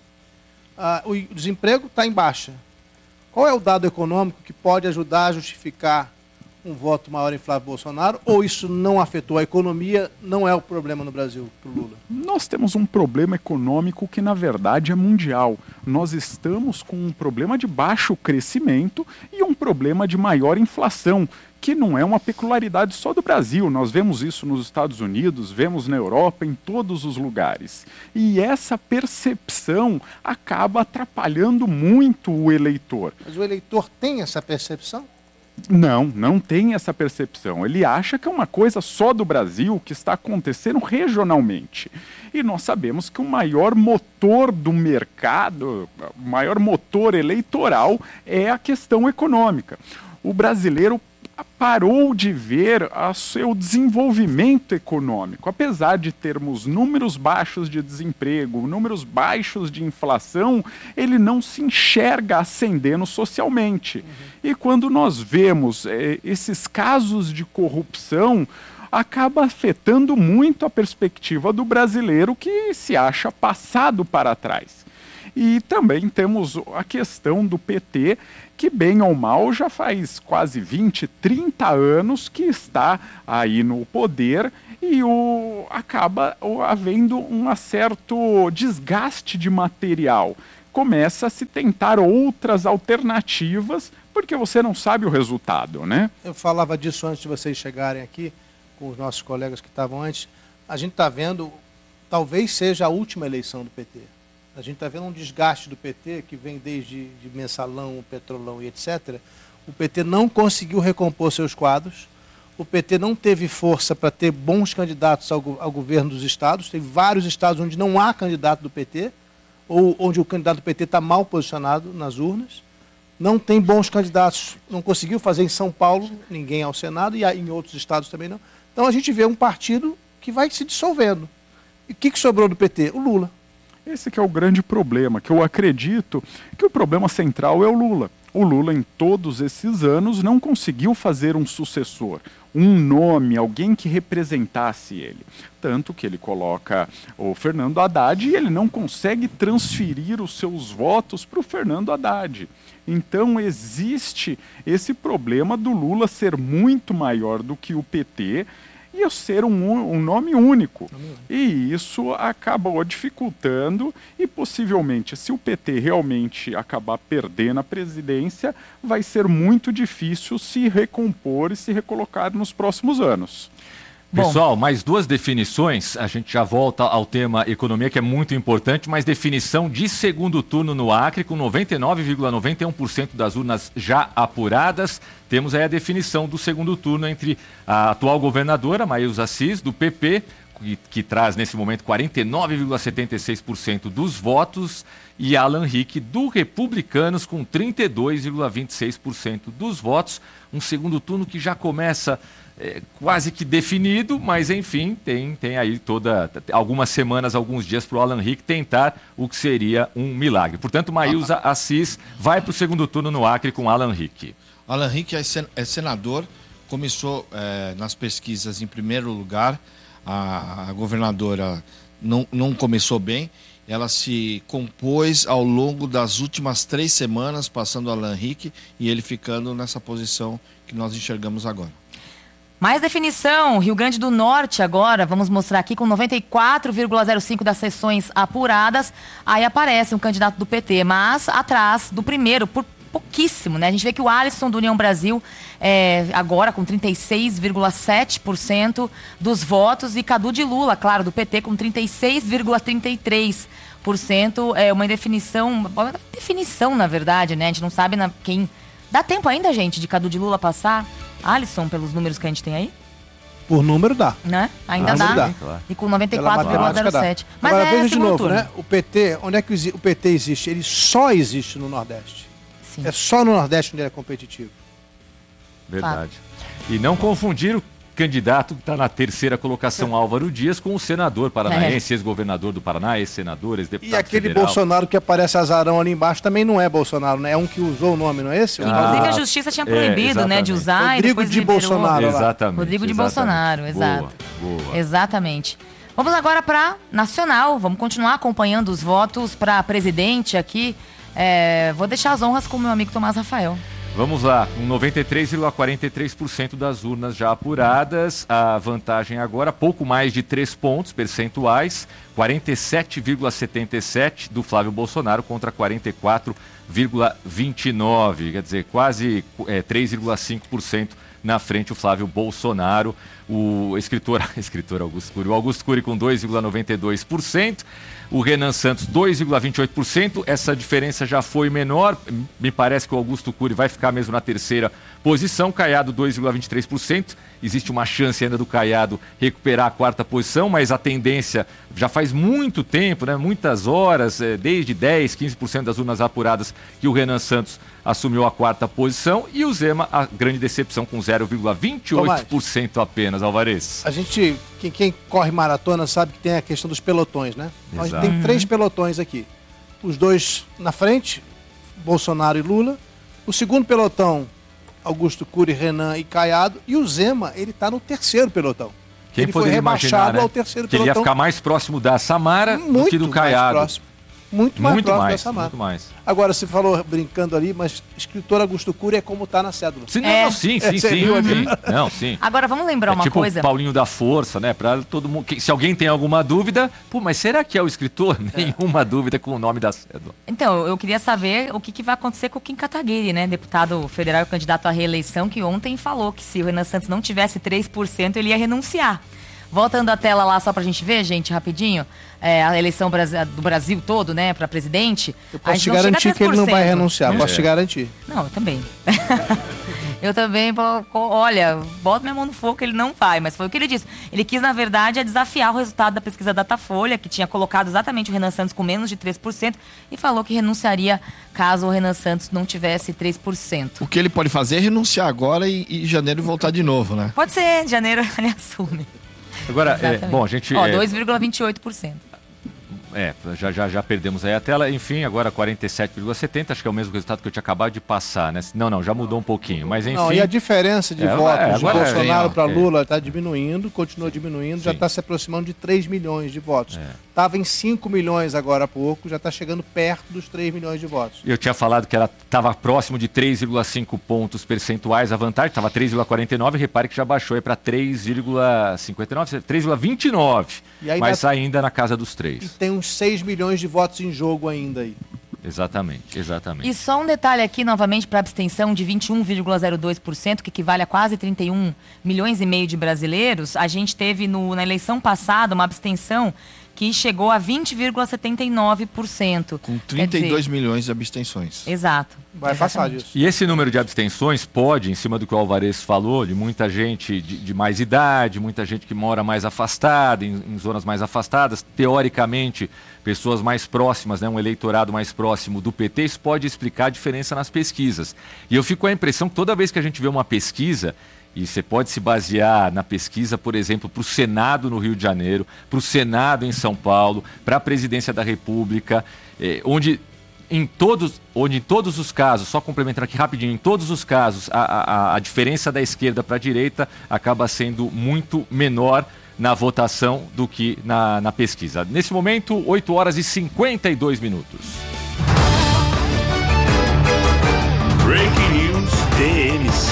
Speaker 3: Ah, o desemprego está em baixa. Qual é o dado econômico que pode ajudar a justificar um voto maior em Flávio Bolsonaro? Ou isso não afetou a economia, não é o problema no Brasil para o Lula?
Speaker 13: Nós temos um problema econômico que, na verdade, é mundial. Nós estamos com um problema de baixo crescimento e um problema de maior inflação, que não é uma peculiaridade só do Brasil. Nós vemos isso nos Estados Unidos, vemos na Europa, em todos os lugares. E essa percepção acaba atrapalhando muito o eleitor.
Speaker 3: Mas o eleitor tem essa percepção?
Speaker 13: Não, não tem essa percepção. Ele acha que é uma coisa só do Brasil, que está acontecendo regionalmente. E nós sabemos que o maior motor do mercado, o maior motor eleitoral é a questão econômica. O brasileiro parou de ver o seu desenvolvimento econômico. Apesar de termos números baixos de desemprego, números baixos de inflação, ele não se enxerga ascendendo socialmente. Uhum. E quando nós vemos é, esses casos de corrupção, acaba afetando muito a perspectiva do brasileiro que se acha passado para trás. E também temos a questão do P T, que bem ou mal já faz quase vinte, trinta anos que está aí no poder e o, acaba o, havendo um certo desgaste de material. Começa a se tentar outras alternativas, porque você não sabe o resultado, né?
Speaker 3: Eu falava disso antes de vocês chegarem aqui, com os nossos colegas que estavam antes. a gente está vendo, talvez seja a última eleição do P T. A gente está vendo um desgaste do P T que vem desde de mensalão, petrolão e etcétera. O P T não conseguiu recompor seus quadros. O P T não teve força para ter bons candidatos ao, ao governo dos estados. Tem vários estados onde não há candidato do P T, ou onde o candidato do P T está mal posicionado nas urnas. Não tem bons candidatos, não conseguiu fazer em São Paulo, ninguém ao Senado, e em outros estados também não. Então a gente vê um partido que vai se dissolvendo. E o que, que sobrou do P T? O Lula.
Speaker 13: Esse que é o grande problema, que eu acredito que o problema central é o Lula. O Lula, em todos esses anos, não conseguiu fazer um sucessor, um nome, alguém que representasse ele. Tanto que ele coloca o Fernando Haddad e ele não consegue transferir os seus votos para o Fernando Haddad. Então existe esse problema do Lula ser muito maior do que o P T e eu ser um, um nome único. E isso acabou dificultando e possivelmente, se o P T realmente acabar perdendo a presidência, vai ser muito difícil se recompor e se recolocar nos próximos anos.
Speaker 2: Pessoal, mais duas definições, a gente já volta ao tema economia, que é muito importante, mas definição de segundo turno no Acre, com noventa e nove vírgula noventa e um por cento das urnas já apuradas. Temos aí a definição do segundo turno entre a atual governadora, Maísa Assis, do P P, que, que traz nesse momento quarenta e nove vírgula setenta e seis por cento dos votos, e Alan Rick, do Republicanos, com trinta e dois vírgula vinte e seis por cento dos votos. Um segundo turno que já começa... É, quase que definido, mas enfim, tem, tem aí toda algumas semanas, alguns dias para o Alan Rick tentar o que seria um milagre. Portanto, Maísa Assis vai para o segundo turno no Acre com Alan Rick.
Speaker 8: Alan Rick é, sen é senador, começou é, nas pesquisas em primeiro lugar, a, a governadora não, não começou bem, ela se compôs ao longo das últimas três semanas, passando o Alan Rick e ele ficando nessa posição que nós enxergamos agora.
Speaker 1: Mais definição, Rio Grande do Norte agora, vamos mostrar aqui com noventa e quatro vírgula zero cinco por cento das sessões apuradas, aí aparece um candidato do P T, mas atrás do primeiro, por pouquíssimo, né? A gente vê que o Alisson do União Brasil, é, agora com trinta e seis vírgula sete por cento dos votos, e Cadu de Lula, claro, do P T, com trinta e seis vírgula trinta e três por cento, é uma definição, uma definição na verdade, né? A gente não sabe na, quem... Dá tempo ainda, gente, de Cadu de Lula passar? Alisson, pelos números que a gente tem aí?
Speaker 3: Por número dá.
Speaker 1: Né? Ainda
Speaker 3: ah,
Speaker 1: dá.
Speaker 3: dá.
Speaker 1: E com noventa e quatro vírgula zero sete. Mas
Speaker 3: agora,
Speaker 1: é
Speaker 3: veja de novo,
Speaker 1: turno.
Speaker 3: né? O P T, onde é que o P T existe? Ele só existe no Nordeste.
Speaker 1: Sim.
Speaker 3: É só no Nordeste onde ele é competitivo.
Speaker 2: Verdade. E não confundir o candidato que está na terceira colocação, Álvaro Dias, com o senador paranaense, é. ex-governador do Paraná, ex-senador, ex-deputado
Speaker 3: E aquele
Speaker 2: federal.
Speaker 3: Bolsonaro que aparece azarão ali embaixo também não é Bolsonaro, né? É um que usou o nome, não é esse?
Speaker 1: Ah, inclusive a justiça tinha proibido, é, né, de usar.
Speaker 3: Rodrigo
Speaker 1: e depois
Speaker 3: de
Speaker 1: liberou.
Speaker 3: Bolsonaro.
Speaker 2: Exatamente.
Speaker 1: Rodrigo de
Speaker 2: exatamente.
Speaker 1: Bolsonaro, exato.
Speaker 2: Boa, boa.
Speaker 1: Exatamente. Vamos agora para nacional. Vamos continuar acompanhando os votos para presidente aqui. É, vou deixar as honras com o meu amigo Tomás Rafael.
Speaker 2: Vamos lá, com noventa e três vírgula quarenta e três por cento das urnas já apuradas, a vantagem agora, pouco mais de três pontos percentuais, quarenta e sete vírgula setenta e sete do Flávio Bolsonaro contra quarenta e quatro vírgula vinte e nove, quer dizer, quase é, três vírgula cinco por cento na frente o Flávio Bolsonaro, o escritor, escritor Augusto Cury, o Augusto Cury com dois vírgula noventa e dois por cento, o Renan Santos dois vírgula vinte e oito por cento, essa diferença já foi menor, me parece que o Augusto Cury vai ficar mesmo na terceira posição, Caiado dois vírgula vinte e três por cento, existe uma chance ainda do Caiado recuperar a quarta posição, mas a tendência já faz muito tempo, né, muitas horas, desde dez, quinze por cento das urnas apuradas que o Renan Santos assumiu a quarta posição, e o Zema, a grande decepção, com zero vírgula vinte e oito por cento apenas, Alvarez.
Speaker 3: A gente, quem, quem corre maratona sabe que tem a questão dos pelotões, né? Então, a gente tem três pelotões aqui. Os dois na frente, Bolsonaro e Lula. O segundo pelotão, Augusto Cury, Renan e Caiado. E o Zema, ele está no terceiro pelotão.
Speaker 2: Quem
Speaker 3: ele foi rebaixado
Speaker 2: imaginar, né?
Speaker 3: ao terceiro
Speaker 2: que
Speaker 3: pelotão.
Speaker 2: Ele ia ficar mais próximo da Samara
Speaker 3: muito
Speaker 2: do que do Caiado.
Speaker 3: Mais próximo. Muito mais
Speaker 2: muito
Speaker 3: próximo
Speaker 2: mais,
Speaker 3: da Samara.
Speaker 2: Muito mais.
Speaker 3: Agora, você falou brincando ali, mas escritor Augusto Cury é como tá na cédula.
Speaker 2: Sim, não,
Speaker 1: É.
Speaker 2: não, sim, sim,
Speaker 3: É,
Speaker 2: sim,
Speaker 3: você viu ali?
Speaker 2: sim. Não, sim.
Speaker 1: Agora vamos lembrar
Speaker 2: É
Speaker 1: uma
Speaker 2: tipo
Speaker 1: coisa.
Speaker 2: o Paulinho da Força, né? Pra todo mundo. que- Se alguém tem alguma dúvida, pô, mas será que é o escritor? Nenhuma dúvida com o nome da cédula.
Speaker 1: Então, eu queria saber o que, que vai acontecer com o Kim Kataguiri, né? Deputado federal e candidato à reeleição, que ontem falou que se o Renan Santos não tivesse três por cento, ele ia renunciar. Voltando a tela lá só pra gente ver, gente, rapidinho. É, a eleição do Brasil todo, né, pra presidente.
Speaker 3: Eu posso te garantir que ele não vai renunciar, posso
Speaker 1: é.
Speaker 3: te garantir.
Speaker 1: Não, eu também. Eu também, olha, boto minha mão no fogo que ele não vai, mas foi o que ele disse. Ele quis, na verdade, desafiar o resultado da pesquisa Datafolha, que tinha colocado exatamente o Renan Santos com menos de três por cento, e falou que renunciaria caso o Renan Santos não tivesse três por cento.
Speaker 8: O que ele pode fazer é renunciar agora e em janeiro voltar de novo, né?
Speaker 1: Pode ser, em janeiro ele assume.
Speaker 2: Agora, é, bom, a gente...
Speaker 1: Ó,
Speaker 2: é...
Speaker 1: dois vírgula vinte e oito por cento.
Speaker 2: É, já, já, já perdemos aí a tela. Enfim, agora quarenta e sete vírgula setenta, acho que é o mesmo resultado que eu tinha acabado de passar, né? Não, não, já mudou um pouquinho, mas enfim... Não,
Speaker 3: e a diferença de
Speaker 2: é,
Speaker 3: votos
Speaker 2: é,
Speaker 3: de Bolsonaro
Speaker 2: é,
Speaker 3: para
Speaker 2: é.
Speaker 3: Lula está diminuindo, continua diminuindo,
Speaker 2: Sim.
Speaker 3: já está se aproximando de três milhões de votos. Estava em cinco milhões agora há pouco, já está chegando perto dos três milhões de votos.
Speaker 2: Eu tinha falado que ela estava próximo de três vírgula cinco pontos percentuais a vantagem, estava três vírgula quarenta e nove, repare que já baixou aí para três vírgula cinquenta e nove, três vírgula vinte e nove, mas dá... ainda na casa dos três.
Speaker 3: E tem uns seis milhões de votos em jogo ainda aí.
Speaker 2: Exatamente, exatamente.
Speaker 1: E só um detalhe aqui, novamente, para a abstenção de vinte e um vírgula zero dois por cento, que equivale a quase trinta e um milhões e meio de brasileiros. A gente teve no, na eleição passada uma abstenção que chegou a vinte vírgula setenta e nove por cento.
Speaker 8: Com trinta e dois milhões de abstenções.
Speaker 1: Exato.
Speaker 3: Vai passar disso.
Speaker 2: E esse número de abstenções pode, em cima do que o Alvarez falou, de muita gente de, de mais idade, muita gente que mora mais afastada, em, em zonas mais afastadas, teoricamente, pessoas mais próximas, né, um eleitorado mais próximo do P T, isso pode explicar a diferença nas pesquisas. E eu fico com a impressão que toda vez que a gente vê uma pesquisa, e você pode se basear na pesquisa, por exemplo, para o Senado no Rio de Janeiro, para o Senado em São Paulo, para a Presidência da República, eh, onde, em todos, onde em todos os casos, só complementando aqui rapidinho, em todos os casos, a, a, a diferença da esquerda para a direita acaba sendo muito menor na votação do que na, na pesquisa. Nesse momento, oito horas e cinquenta e dois minutos.
Speaker 9: Breaking News T M C.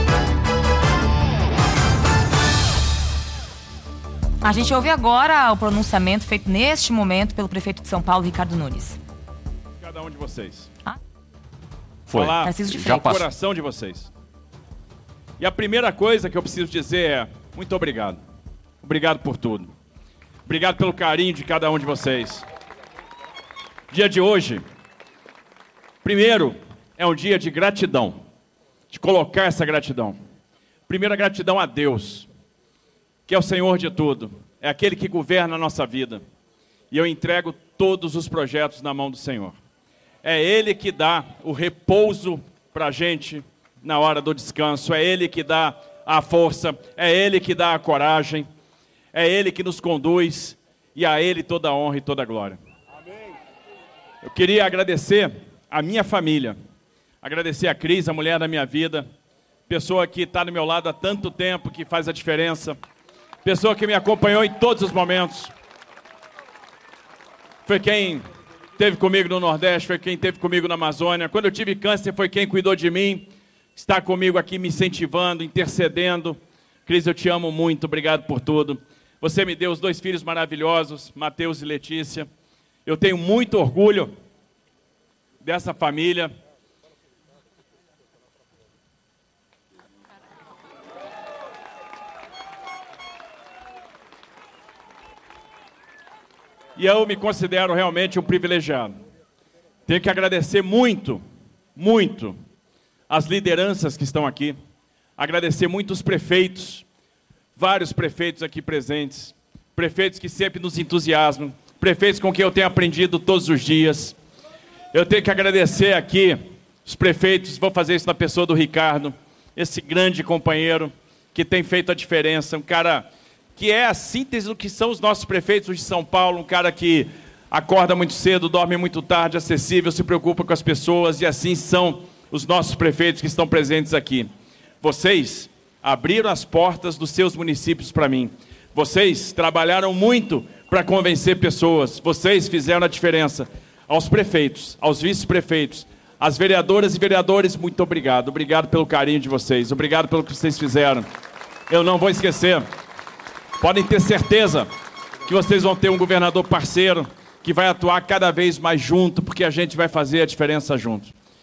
Speaker 1: A gente ouve agora o pronunciamento feito neste momento pelo prefeito de São Paulo, Ricardo Nunes.
Speaker 14: Cada um de vocês.
Speaker 1: Ah?
Speaker 2: Foi.
Speaker 14: Falar
Speaker 1: Preciso de
Speaker 14: o coração de vocês. E a primeira coisa que eu preciso dizer é muito obrigado. Obrigado por tudo. Obrigado pelo carinho de cada um de vocês. Dia de hoje, primeiro, é um dia de gratidão. De colocar essa gratidão. Primeiro, a gratidão a Deus, que é o Senhor de tudo, é aquele que governa a nossa vida. E eu entrego todos os projetos na mão do Senhor. É Ele que dá o repouso para a gente na hora do descanso, é Ele que dá a força, é Ele que dá a coragem, é Ele que nos conduz, e a Ele toda a honra e toda a glória. Eu queria agradecer a minha família, agradecer a Cris, a mulher da minha vida, pessoa que está do meu lado há tanto tempo, que faz a diferença, pessoa que me acompanhou em todos os momentos. Foi quem esteve comigo no Nordeste, foi quem esteve comigo na Amazônia. Quando eu tive câncer, foi quem cuidou de mim. Está comigo aqui me incentivando, intercedendo. Cris, eu te amo muito, obrigado por tudo. Você me deu os dois filhos maravilhosos, Mateus e Letícia. Eu tenho muito orgulho dessa família. E eu me considero realmente um privilegiado. Tenho que agradecer muito, muito as lideranças que estão aqui. Agradecer muito os prefeitos, vários prefeitos aqui presentes. Prefeitos que sempre nos entusiasmam. Prefeitos com quem eu tenho aprendido todos os dias. Eu tenho que agradecer aqui os prefeitos, vou fazer isso na pessoa do Ricardo, esse grande companheiro que tem feito a diferença, um cara que é a síntese do que são os nossos prefeitos de São Paulo, um cara que acorda muito cedo, dorme muito tarde, acessível, se preocupa com as pessoas, e assim são os nossos prefeitos que estão presentes aqui. Vocês abriram as portas dos seus municípios para mim. Vocês trabalharam muito para convencer pessoas. Vocês fizeram a diferença. Aos prefeitos, aos vice-prefeitos, às vereadoras e vereadores, muito obrigado. Obrigado pelo carinho de vocês. Obrigado pelo que vocês fizeram. Eu não vou esquecer. Podem ter certeza que vocês vão ter um governador parceiro que vai atuar cada vez mais junto, porque a gente vai fazer a diferença junto.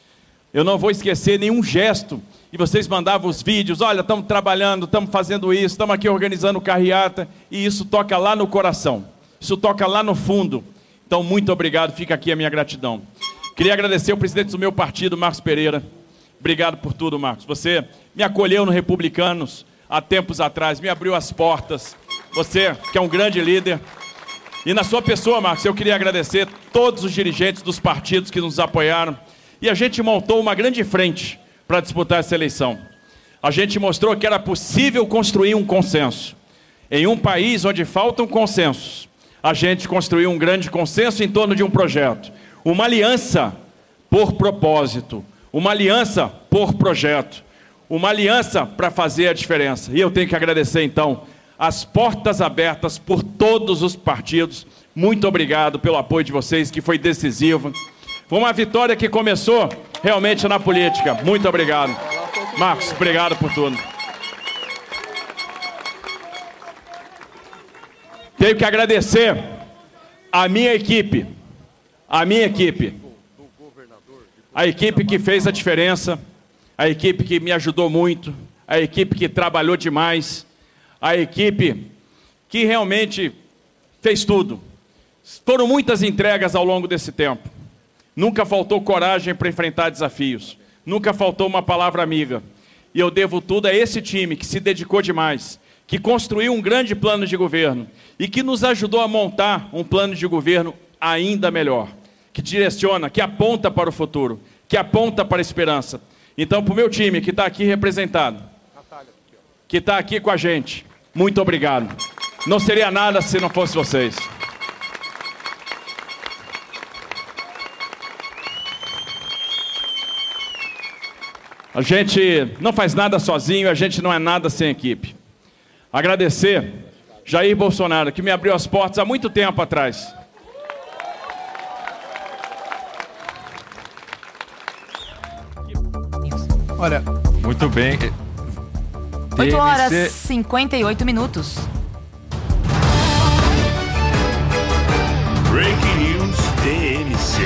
Speaker 14: Eu não vou esquecer nenhum gesto. E vocês mandavam os vídeos, olha, estamos trabalhando, estamos fazendo isso, estamos aqui organizando carreata, e isso toca lá no coração, isso toca lá no fundo. Então, muito obrigado, fica aqui a minha gratidão. Queria agradecer ao presidente do meu partido, Marcos Pereira. Obrigado por tudo, Marcos. Você me acolheu no Republicanos há tempos atrás, me abriu as portas. Você, que é um grande líder. E na sua pessoa, Marcos, eu queria agradecer todos os dirigentes dos partidos que nos apoiaram. E a gente montou uma grande frente para disputar essa eleição. A gente mostrou que era possível construir um consenso. Em um país onde faltam consensos, a gente construiu um grande consenso em torno de um projeto. Uma aliança por propósito, uma aliança por projeto, uma aliança para fazer a diferença. E eu tenho que agradecer, então, as portas abertas por todos os partidos. Muito obrigado pelo apoio de vocês, que foi decisivo. Foi uma vitória que começou realmente na política. Muito obrigado. Marcos, obrigado por tudo. Tenho que agradecer a minha equipe, a minha equipe, a equipe que fez a diferença, a equipe que me ajudou muito, a equipe que trabalhou demais, a equipe que realmente fez tudo. Foram muitas entregas ao longo desse tempo. Nunca faltou coragem para enfrentar desafios. Nunca faltou uma palavra amiga. E eu devo tudo a esse time que se dedicou demais, que construiu um grande plano de governo e que nos ajudou a montar um plano de governo ainda melhor, que direciona, que aponta para o futuro, que aponta para a esperança. Então, para o meu time que está aqui representado, que está aqui com a gente, muito obrigado. Não seria nada se não fosse vocês. A gente não faz nada sozinho, a gente não é nada sem equipe. Agradecer Jair Bolsonaro, que me abriu as portas há muito tempo atrás.
Speaker 3: Olha,
Speaker 2: muito bem.
Speaker 1: oito horas e cinquenta e oito minutos.
Speaker 9: Breaking News T M C.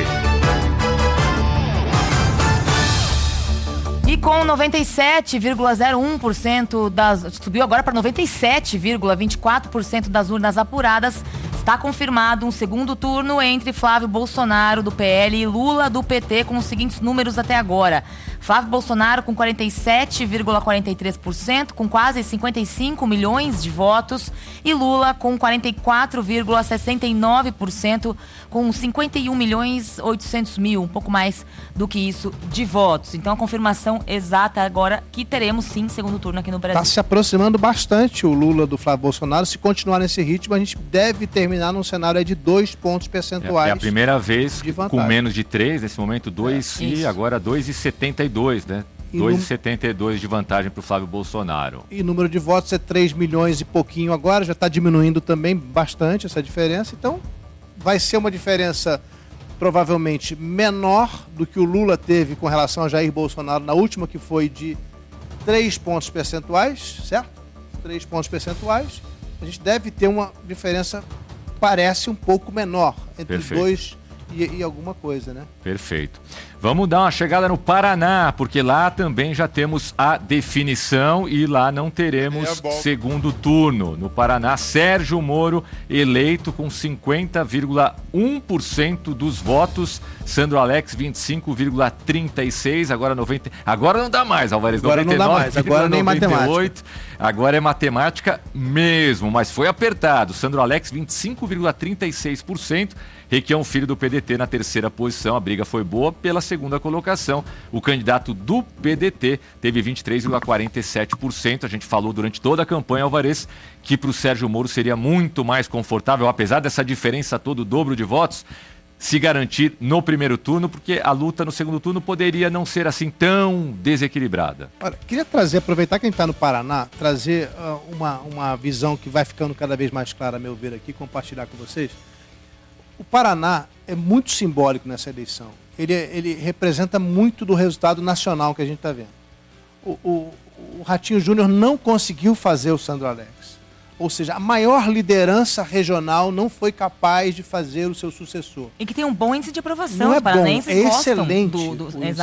Speaker 1: E com noventa e sete vírgula zero um por cento das... Subiu agora para noventa e sete vírgula vinte e quatro por cento das urnas apuradas, está confirmado um segundo turno entre Flávio Bolsonaro, do P L, e Lula, do P T, com os seguintes números até agora. Flávio Bolsonaro com quarenta e sete vírgula quarenta e três por cento, com quase cinquenta e cinco milhões de votos, e Lula com quarenta e quatro vírgula sessenta e nove por cento, com cinquenta e um milhões e oitocentos mil, um pouco mais do que isso, de votos. Então a confirmação exata agora que teremos sim segundo turno aqui no Brasil.
Speaker 3: Está se aproximando bastante o Lula do Flávio Bolsonaro. Se continuar nesse ritmo, a gente deve terminar num cenário aí de dois pontos percentuais.
Speaker 2: É, é a primeira vez com menos de três, nesse momento dois, é, e agora dois vírgula setenta e dois, né? dois vírgula setenta e dois de vantagem para o Flávio Bolsonaro.
Speaker 3: E o número de votos é três milhões e pouquinho agora, já está diminuindo também bastante essa diferença. Então, vai ser uma diferença provavelmente menor do que o Lula teve com relação a Jair Bolsonaro na última, que foi de três pontos percentuais, certo? três pontos percentuais. A gente deve ter uma diferença, parece um pouco menor, entre os dois e, e alguma coisa, né?
Speaker 2: Perfeito. Vamos dar uma chegada no Paraná, porque lá também já temos a definição e lá não teremos é segundo turno. No Paraná, Sérgio Moro eleito com cinquenta vírgula um por cento dos votos, Sandro Alex vinte e cinco vírgula trinta e seis, agora noventa. Agora não dá mais, Alvarez.
Speaker 3: Agora não dá mais, agora nem matemática.
Speaker 2: Agora é matemática mesmo, mas foi apertado. Sandro Alex vinte e cinco vírgula trinta e seis por cento, Requião Filho do P D T na terceira posição. A briga foi boa pela segunda colocação. O candidato do P D T teve vinte e três vírgula quarenta e sete por cento. A gente falou durante toda a campanha, Alvarez, que para o Sérgio Moro seria muito mais confortável, apesar dessa diferença toda, o dobro de votos, se garantir no primeiro turno, porque a luta no segundo turno poderia não ser assim tão desequilibrada.
Speaker 3: Olha, queria trazer, aproveitar que a gente está no Paraná, trazer uh, uma, uma visão que vai ficando cada vez mais clara, a meu ver aqui, compartilhar com vocês. O Paraná é muito simbólico nessa eleição. Ele, ele representa muito do resultado nacional que a gente está vendo. O, o, o Ratinho Júnior não conseguiu fazer o Sandro Alex. Ou seja, a maior liderança regional não foi capaz de fazer o seu sucessor.
Speaker 1: E que tem um bom índice de aprovação.
Speaker 3: Não é
Speaker 1: Os
Speaker 3: bom, é excelente.
Speaker 1: Do, do,
Speaker 3: o índice